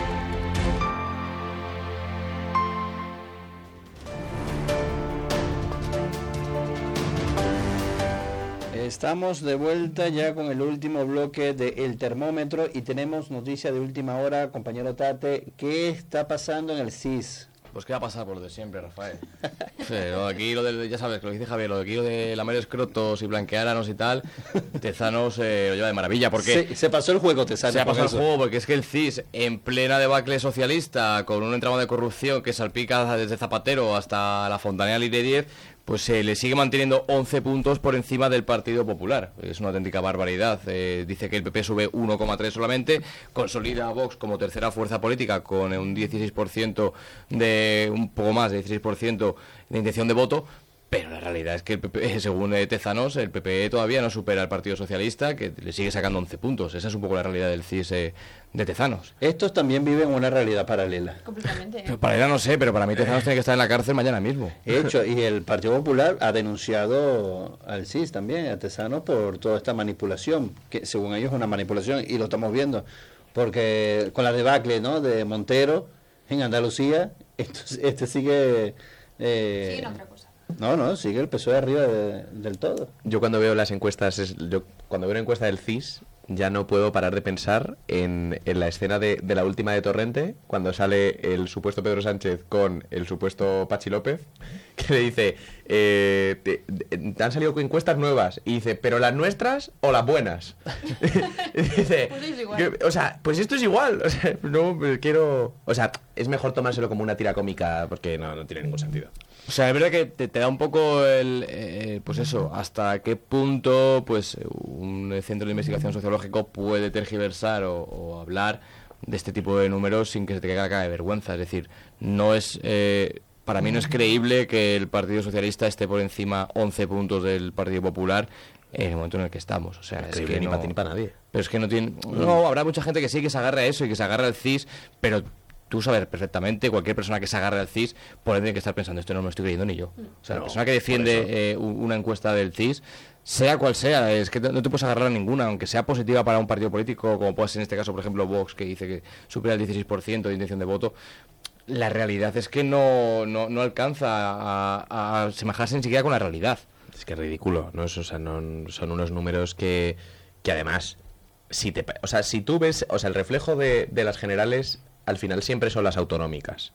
Estamos de vuelta ya con el último bloque de El Termómetro y tenemos noticia de última hora, compañero Tate. ¿Qué está pasando en el CIS? Pues qué va a pasar por lo de siempre, Rafael. Sí, aquí lo de, ya sabes, lo que dice Javier, lo de aquí lo de lamer escrotos y blanquear anos y tal, Tezanos lo lleva de maravilla, porque se pasó el juego, Tezanos. Se ha pasado el juego, porque es que el CIS, en plena debacle socialista, con un entramado de corrupción que salpica desde Zapatero hasta la Fontanella Lire 10, pues se le sigue manteniendo 11 puntos por encima del Partido Popular. Es una auténtica barbaridad. Dice que el PP sube 1,3 solamente, consolida a Vox como tercera fuerza política con un 16% un poco más de 16% de intención de voto. Pero la realidad es que el PP, según Tezanos, el PP todavía no supera al Partido Socialista, que le sigue sacando 11 puntos. Esa es un poco la realidad del CIS de Tezanos. Estos también viven una realidad paralela. Completamente. Pero paralela no sé, pero para mí Tezanos tiene que estar en la cárcel mañana mismo. Hecho, y el Partido Popular ha denunciado al CIS también, a Tezanos, por toda esta manipulación, que según ellos es una manipulación, y lo estamos viendo, porque con la debacle, ¿no?, de Montero en Andalucía, este sigue... sigue en otra cosa. No, sigue el PSOE arriba del todo. Yo cuando veo las encuestas, cuando veo una encuesta del CIS, ya no puedo parar de pensar en la escena de la última de Torrente, cuando sale el supuesto Pedro Sánchez con el supuesto Pachi López, que le dice, te han salido encuestas nuevas, y dice, ¿pero las nuestras o las buenas? Y dice, pues es igual. pues esto es igual, no quiero... es mejor tomárselo como una tira cómica, porque no tiene ningún sentido. O sea, es verdad que te da un poco pues eso, hasta qué punto pues un centro de investigación sociológico puede tergiversar o hablar de este tipo de números sin que se te caiga la cara de vergüenza. Es decir, no es para mí no es creíble que el Partido Socialista esté por encima 11 puntos del Partido Popular en el momento en el que estamos. O sea, es que ni no, para ti ni para nadie. Pero es que no tiene... No, habrá mucha gente que sí que se agarre a eso y que se agarre al CIS, pero... Tú sabes perfectamente, cualquier persona que se agarre al CIS por ahí tiene que estar pensando, esto no me lo estoy creyendo ni yo. O sea, la persona que defiende una encuesta del CIS, sea cual sea, es que no te puedes agarrar a ninguna, aunque sea positiva para un partido político, como puede ser en este caso, por ejemplo, Vox, que dice que supera el 16% de intención de voto. La realidad es que no alcanza a asemejarse ni siquiera con la realidad. Es que es ridículo, ¿no? Son unos números que además... si tú ves, o sea, el reflejo de las generales al final siempre son las autonómicas.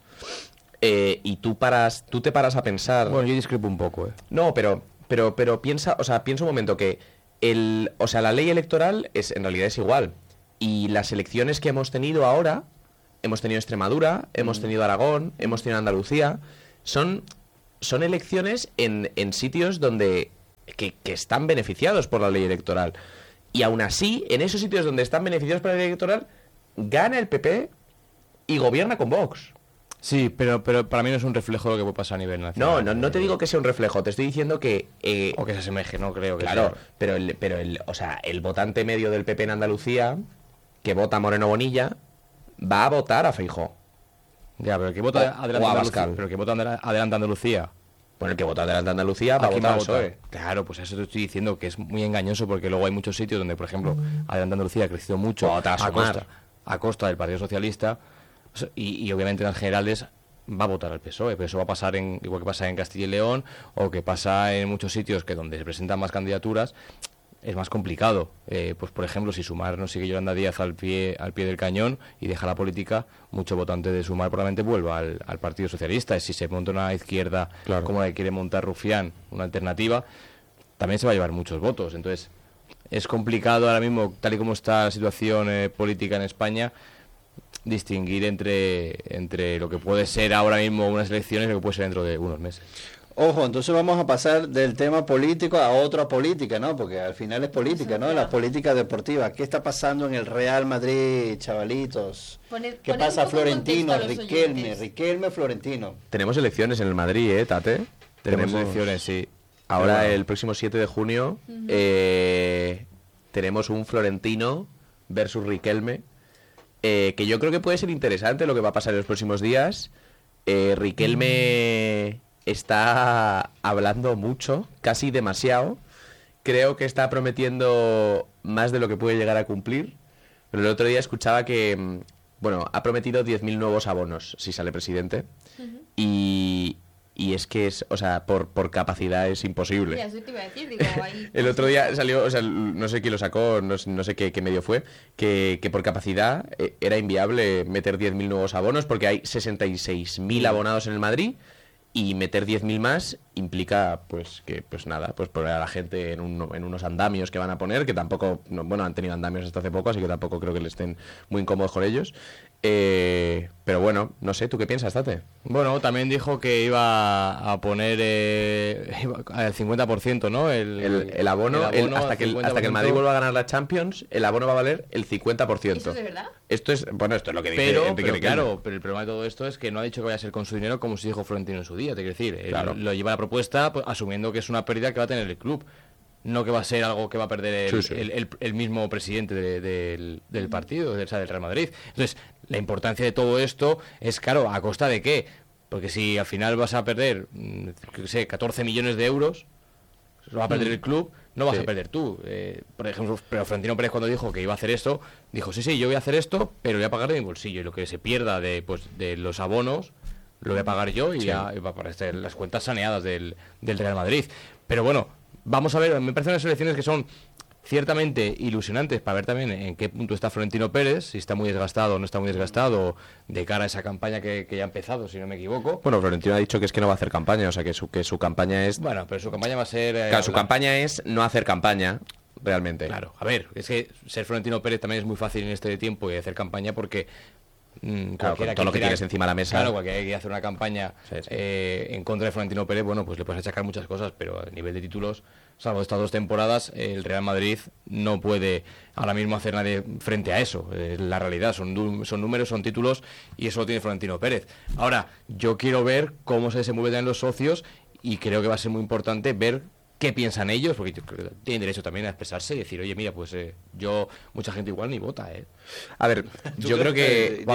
Y tú te paras a pensar. Bueno, yo discrepo un poco, No, pero piensa un momento que la ley electoral en realidad es igual. Y las elecciones que hemos tenido ahora, hemos tenido Extremadura, hemos tenido Aragón, hemos tenido Andalucía, son elecciones en sitios donde que están beneficiados por la ley electoral. Y aún así, en esos sitios donde están beneficiados por la ley electoral, gana el PP y gobierna con Vox. Sí, pero para mí no es un reflejo de lo que puede pasar a nivel nacional. No te digo que sea un reflejo, te estoy diciendo que... o que se asemeje, no creo que claro, sea. pero el votante medio del PP en Andalucía, que vota Moreno Bonilla, va a votar a Feijóo. Ya, pero el que vota adelante Abascal. Pero el que vota adelante Andalucía. Bueno, el que vota adelante Andalucía va a votar al PSOE. Claro, pues eso te estoy diciendo que es muy engañoso, porque luego hay muchos sitios donde, por ejemplo, adelante Andalucía ha crecido mucho a costa del Partido Socialista, y obviamente en las generales va a votar al PSOE, pero eso va a pasar igual que pasa en Castilla y León, o que pasa en muchos sitios que donde se presentan más candidaturas, es más complicado. Pues por ejemplo, si Sumar no sigue Yolanda Díaz al pie del cañón y deja la política, mucho votante de Sumar probablemente vuelva al Partido Socialista. Si se monta una izquierda como la que quiere montar Rufián, una alternativa, también se va a llevar muchos votos. Entonces es complicado ahora mismo, tal y como está la situación política en España, distinguir entre lo que puede ser ahora mismo unas elecciones y lo que puede ser dentro de unos meses. Ojo, entonces vamos a pasar del tema político a otra política, ¿no? Porque al final es política, ¿no? La política deportiva. ¿Qué está pasando en el Real Madrid, chavalitos? ¿Qué pasa, Florentino, Riquelme, Florentino? Tenemos elecciones en el Madrid, Tate. Tenemos elecciones, sí. Ahora, el próximo 7 de junio, tenemos un Florentino versus Riquelme, que yo creo que puede ser interesante lo que va a pasar en los próximos días. Riquelme está hablando mucho, casi demasiado. Creo que está prometiendo más de lo que puede llegar a cumplir. Pero el otro día escuchaba que, ha prometido 10.000 nuevos abonos si sale presidente. Y es que por capacidad es imposible. Sí, eso te iba a decir, digo, ahí... El otro día salió, no sé quién lo sacó, no sé qué medio fue, que por capacidad era inviable meter 10.000 nuevos abonos, porque hay 66.000 abonados en el Madrid, y meter 10.000 más implica pues poner a la gente en unos andamios que van a poner, que tampoco, han tenido andamios hasta hace poco, así que tampoco creo que le estén muy incómodos con ellos. Pero bueno, no sé, ¿tú qué piensas, Tate? Bueno, también dijo que iba a poner al 50%, ¿no? El abono, hasta que el Madrid vuelva a ganar la Champions, el abono va a valer el 50%. ¿Eso es de verdad? Esto es lo que dice Enrique Riquelme. Claro, pero el problema de todo esto es que no ha dicho que vaya a ser con su dinero como se dijo Florentino en su día. Te quiero decir, lo lleva la propuesta pues, asumiendo que es una pérdida que va a tener el club. No que va a ser algo que va a perder el mismo presidente del partido, del Real Madrid. Entonces, la importancia de todo esto es, claro, ¿a costa de qué? Porque si al final vas a perder, 14 millones de euros, lo va a perder el club, no vas a perder tú. Por ejemplo, pero Florentino Pérez cuando dijo que iba a hacer esto, dijo, sí, yo voy a hacer esto, pero voy a pagar de mi bolsillo. Y lo que se pierda de los abonos, lo voy a pagar yo y ya va a aparecer las cuentas saneadas del Real Madrid. Pero bueno, vamos a ver, me parecen unas elecciones que son ciertamente ilusionantes para ver también en qué punto está Florentino Pérez, si está muy desgastado o no está muy desgastado de cara a esa campaña que ya ha empezado, si no me equivoco. Bueno, Florentino ha dicho que es que no va a hacer campaña, o sea que su campaña es... Bueno, pero su campaña va a ser... Claro, su campaña es no hacer campaña, realmente. Claro, a ver, es que ser Florentino Pérez también es muy fácil en este tiempo y hacer campaña porque... Claro, con todo lo que tienes encima de la mesa. Claro, cualquiera que quiera hacer una campaña en contra de Florentino Pérez, bueno, pues le puedes achacar muchas cosas, pero a nivel de títulos, salvo estas 2 temporadas, el Real Madrid no puede ahora mismo hacer nada frente a eso. La realidad, son números, son títulos, y eso lo tiene Florentino Pérez. Ahora, yo quiero ver cómo se desenvuelven también los socios, y creo que va a ser muy importante ver qué piensan ellos, porque tienen derecho también a expresarse y decir, oye, mira, pues mucha gente igual ni vota, A ver, yo creo que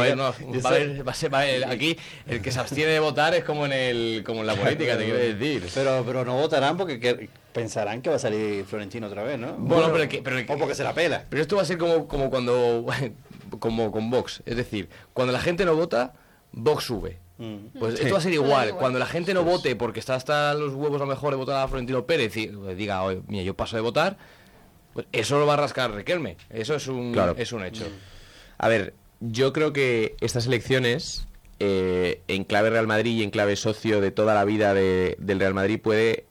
va a ser aquí el que se abstiene de votar es como en la política, te quiero decir. Pero no votarán porque pensarán que va a salir Florentino otra vez, ¿no? Bueno, o porque se la pela. Pero esto va a ser como cuando como con Vox, es decir, cuando la gente no vota, Vox sube. Pues esto va a ser igual. Cuando la gente no vote porque está hasta los huevos a lo mejor de votar a Florentino Pérez y diga, oye, mira, yo paso de votar, pues eso lo va a rascar Riquelme. Eso es un hecho. A ver, yo creo que estas elecciones, en clave Real Madrid y en clave socio de toda la vida del Real Madrid, puede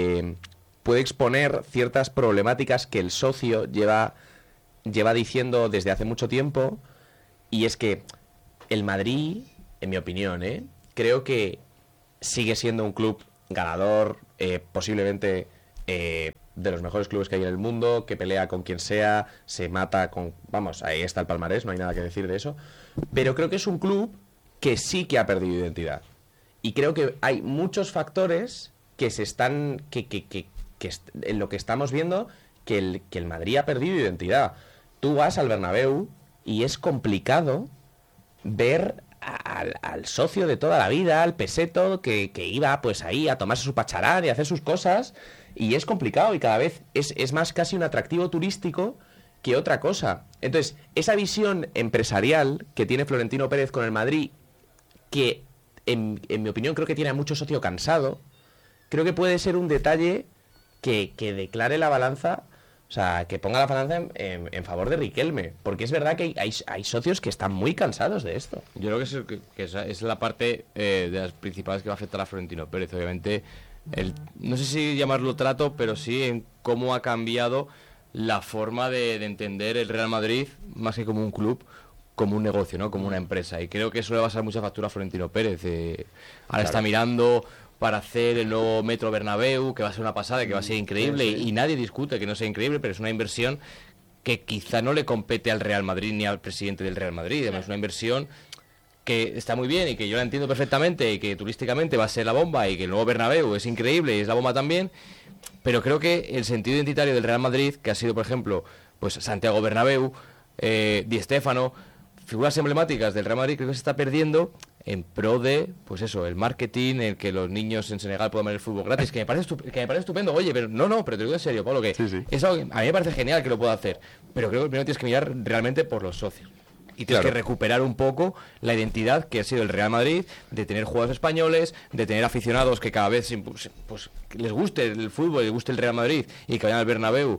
exponer ciertas problemáticas que el socio lleva diciendo desde hace mucho tiempo, y es que el Madrid, en mi opinión, creo que sigue siendo un club ganador, posiblemente de los mejores clubes que hay en el mundo, que pelea con quien sea, se mata con... Vamos, ahí está el palmarés, no hay nada que decir de eso. Pero creo que es un club que sí que ha perdido identidad. Y creo que hay muchos factores que se están... en lo que estamos viendo, que el Madrid ha perdido identidad. Tú vas al Bernabéu y es complicado ver al socio de toda la vida, al peseto, que iba pues ahí a tomarse su pacharán y a hacer sus cosas, y es complicado y cada vez es más casi un atractivo turístico que otra cosa. Entonces, esa visión empresarial que tiene Florentino Pérez con el Madrid, que en mi opinión creo que tiene a mucho socio cansado, creo que puede ser un detalle que declare la balanza, o sea, que ponga la balanza en favor de Riquelme, porque es verdad que hay socios que están muy cansados de esto. Yo creo que es la parte de las principales que va a afectar a Florentino Pérez. Obviamente, no sé si llamarlo trato, pero sí en cómo ha cambiado la forma de entender el Real Madrid, más que como un club, como un negocio, ¿no? Como una empresa. Y creo que eso le va a pasar mucha factura a Florentino Pérez. Ahora está mirando para hacer el nuevo Metro Bernabéu, que va a ser una pasada, que va a ser increíble, y nadie discute que no sea increíble, pero es una inversión que quizá no le compete al Real Madrid ni al presidente del Real Madrid. Además, es una inversión que está muy bien y que yo la entiendo perfectamente, y que turísticamente va a ser la bomba, y que el nuevo Bernabéu es increíble y es la bomba también, pero creo que el sentido identitario del Real Madrid, que ha sido, por ejemplo, pues Santiago Bernabéu, Di Stéfano, figuras emblemáticas del Real Madrid, creo que se está perdiendo en pro de, pues eso, el marketing, el que los niños en Senegal puedan ver el fútbol gratis, que me parece estupendo. Oye, pero pero te digo en serio, Pablo, que es algo que a mí me parece genial que lo pueda hacer, pero creo que primero tienes que mirar realmente por los socios. Y tienes que recuperar un poco la identidad que ha sido el Real Madrid, de tener jugadores españoles, de tener aficionados que cada vez pues les guste el fútbol, les guste el Real Madrid, y que vayan al Bernabéu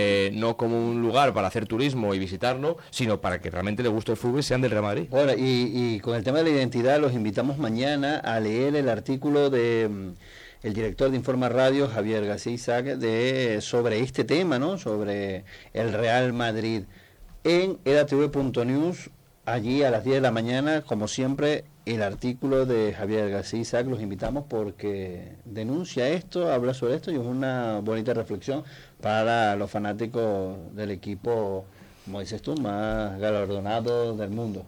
no como un lugar para hacer turismo y visitarlo, sino para que realmente les guste el fútbol y sean del Real Madrid. Bueno, y con el tema de la identidad, los invitamos mañana a leer el artículo de el director de Informa Radio, Javier García Isaac, sobre este tema, ¿no? Sobre el Real Madrid, en edatv.news, allí a las 10 de la mañana, como siempre, el artículo de Javier García Isaac. Los invitamos porque denuncia esto, habla sobre esto, y es una bonita reflexión para los fanáticos del equipo, como dices tú, más galardonado del mundo.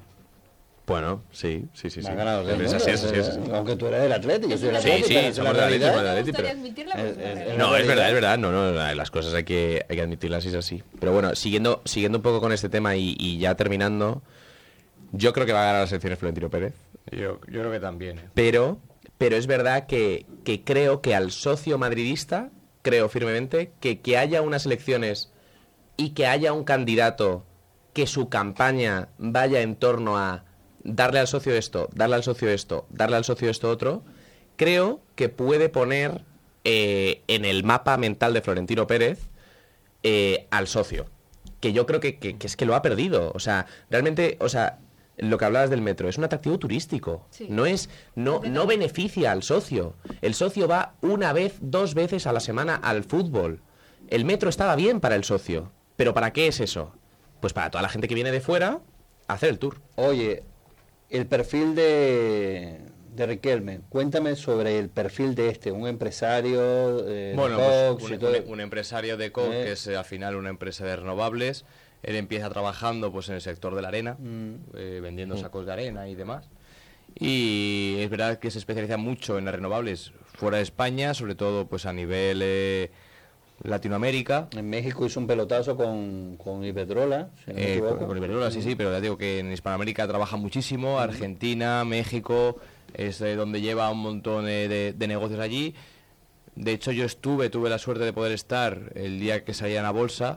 Bueno, sí. Más ganador del mundo, Así es. Aunque tú eres del Atlético, yo soy del Atlético. Sí, somos del Atlético, pero... No, es verdad, no, las cosas hay que admitirlas, y es así. Pero bueno, siguiendo un poco con este tema y ya terminando, yo creo que va a ganar las elecciones Florentino Pérez. Yo creo que también. Pero es verdad que creo que al socio madridista, creo firmemente que haya unas elecciones y que haya un candidato que su campaña vaya en torno a darle al socio esto, darle al socio esto, darle al socio esto otro, creo que puede poner en el mapa mental de Florentino Pérez al socio, que yo creo que es que lo ha perdido. O sea, realmente, lo que hablabas del metro es un atractivo turístico, no beneficia al socio. El socio va una vez, 2 veces a la semana al fútbol. El metro estaba bien para el socio, pero ¿para qué es eso? Pues para toda la gente que viene de fuera a hacer el tour. Oye, el perfil de Riquelme, cuéntame sobre el perfil de un empresario de Cox, pues un empresario de Cox, que es al final una empresa de renovables. Él empieza trabajando pues en el sector de la arena, vendiendo sacos de arena y demás. Y es verdad que se especializa mucho en las renovables fuera de España, sobre todo pues a nivel Latinoamérica. En México hizo un pelotazo con Iberdrola, si no me equivoco. Con Iberdrola, sí, pero ya digo que en Hispanoamérica trabaja muchísimo. Argentina, México, es donde lleva un montón de negocios allí. De hecho, tuve la suerte de poder estar el día que salían a bolsa,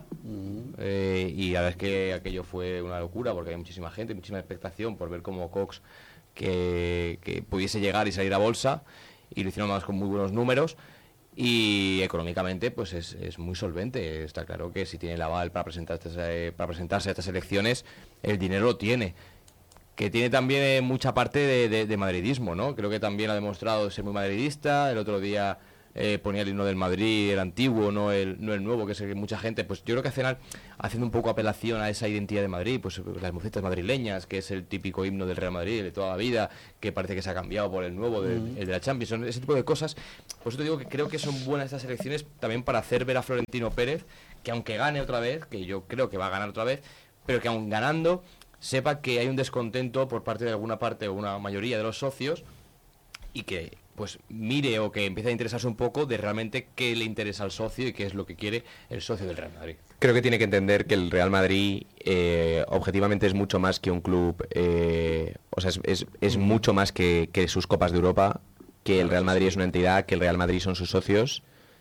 y la verdad es que aquello fue una locura, porque hay muchísima gente, muchísima expectación por ver cómo Cox que pudiese llegar y salir a bolsa, y lo hicieron más con muy buenos números. y económicamente pues es muy solvente. Está claro que si tiene el aval para presentarse a estas elecciones, el dinero lo tiene. Que tiene también mucha parte de madridismo, ¿no? Creo que también ha demostrado ser muy madridista. El otro día ponía el himno del Madrid, el antiguo, no el nuevo, que es el que mucha gente, pues yo creo que haciendo un poco apelación a esa identidad de Madrid, pues las mocitas madrileñas, que es el típico himno del Real Madrid de toda la vida, que parece que se ha cambiado por el nuevo, el de la Champions, ese tipo de cosas. Por eso te digo que creo que son buenas estas elecciones también para hacer ver a Florentino Pérez, que aunque gane otra vez, que yo creo que va a ganar otra vez, pero que aun ganando, sepa que hay un descontento por parte de alguna parte o una mayoría de los socios, y que pues mire o que empiece a interesarse un poco de realmente qué le interesa al socio y qué es lo que quiere el socio del Real Madrid. Creo que tiene que entender que el Real Madrid objetivamente es mucho más que un club, o sea, es mucho más que sus Copas de Europa, que el Real Madrid es una entidad, que el Real Madrid son sus socios,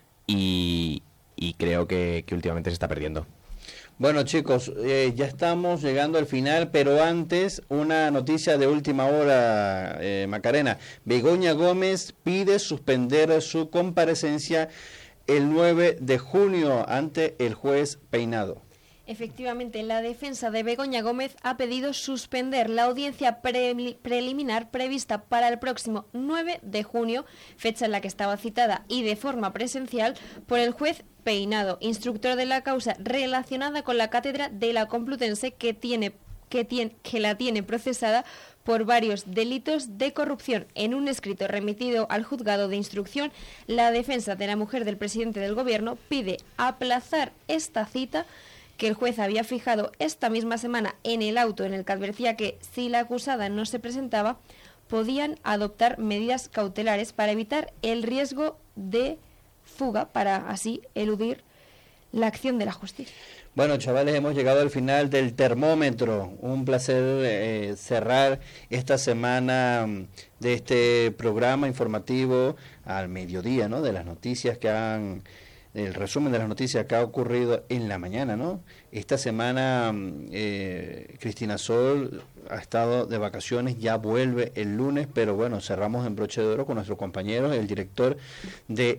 y creo que últimamente se está perdiendo. Bueno, chicos, ya estamos llegando al final, pero antes una noticia de última hora, Macarena. Begoña Gómez pide suspender su comparecencia el 9 de junio ante el juez Peinado. Efectivamente, la defensa de Begoña Gómez ha pedido suspender la audiencia preliminar prevista para el próximo 9 de junio, fecha en la que estaba citada y de forma presencial por el juez Peinado, instructor de la causa relacionada con la cátedra de la Complutense que la tiene procesada por varios delitos de corrupción. En un escrito remitido al juzgado de instrucción, la defensa de la mujer del presidente del gobierno pide aplazar esta cita que el juez había fijado esta misma semana en el auto en el que advertía que si la acusada no se presentaba, podían adoptar medidas cautelares para evitar el riesgo de fuga, para así eludir la acción de la justicia. Bueno, chavales, hemos llegado al final del termómetro. Un placer cerrar esta semana de este programa informativo al mediodía, ¿no? De las noticias el resumen de las noticias que ha ocurrido en la mañana, ¿no? Esta semana Cristina Sol ha estado de vacaciones, ya vuelve el lunes, pero bueno, cerramos en broche de oro con nuestros compañeros, el director de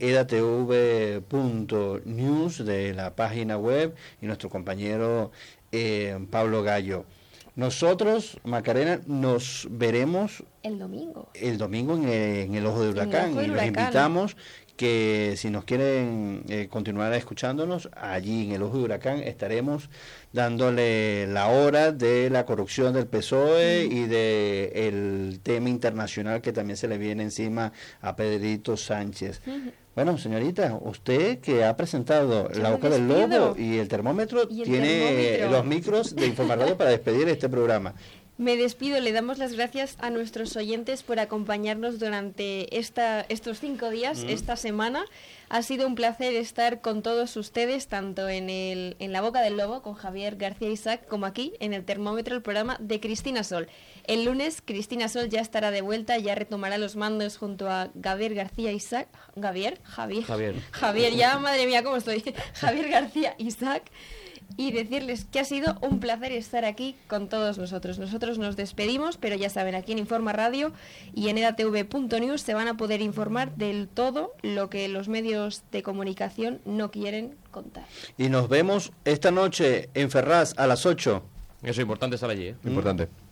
edatv.news de la página web y nuestro compañero Pablo Gallo. Nosotros, Macarena, nos veremos el domingo en el Ojo del Huracán, y los invitamos que si nos quieren continuar escuchándonos, allí en el Ojo de Huracán estaremos dándole la hora de la corrupción del PSOE y de el tema internacional que también se le viene encima a Pedrito Sánchez. Bueno, señorita, usted que ha presentado La Boca del Lobo y el termómetro, tiene los micros de Informaradio para despedir este programa. Me despido, le damos las gracias a nuestros oyentes por acompañarnos durante estos 5 días, esta semana. Ha sido un placer estar con todos ustedes, tanto en La Boca del Lobo, con Javier García Isaac, como aquí, en el termómetro, el programa de Cristina Sol. El lunes, Cristina Sol ya estará de vuelta, ya retomará los mandos junto a Javier García Isaac. Javier, ya, madre mía, ¿cómo estoy? Javier García Isaac. Y decirles que ha sido un placer estar aquí con todos nosotros. Nosotros nos despedimos, pero ya saben, aquí en Informa Radio y en edatv.news se van a poder informar del todo lo que los medios de comunicación no quieren contar. Y nos vemos esta noche en Ferraz a las 8. Eso es importante estar allí, Importante.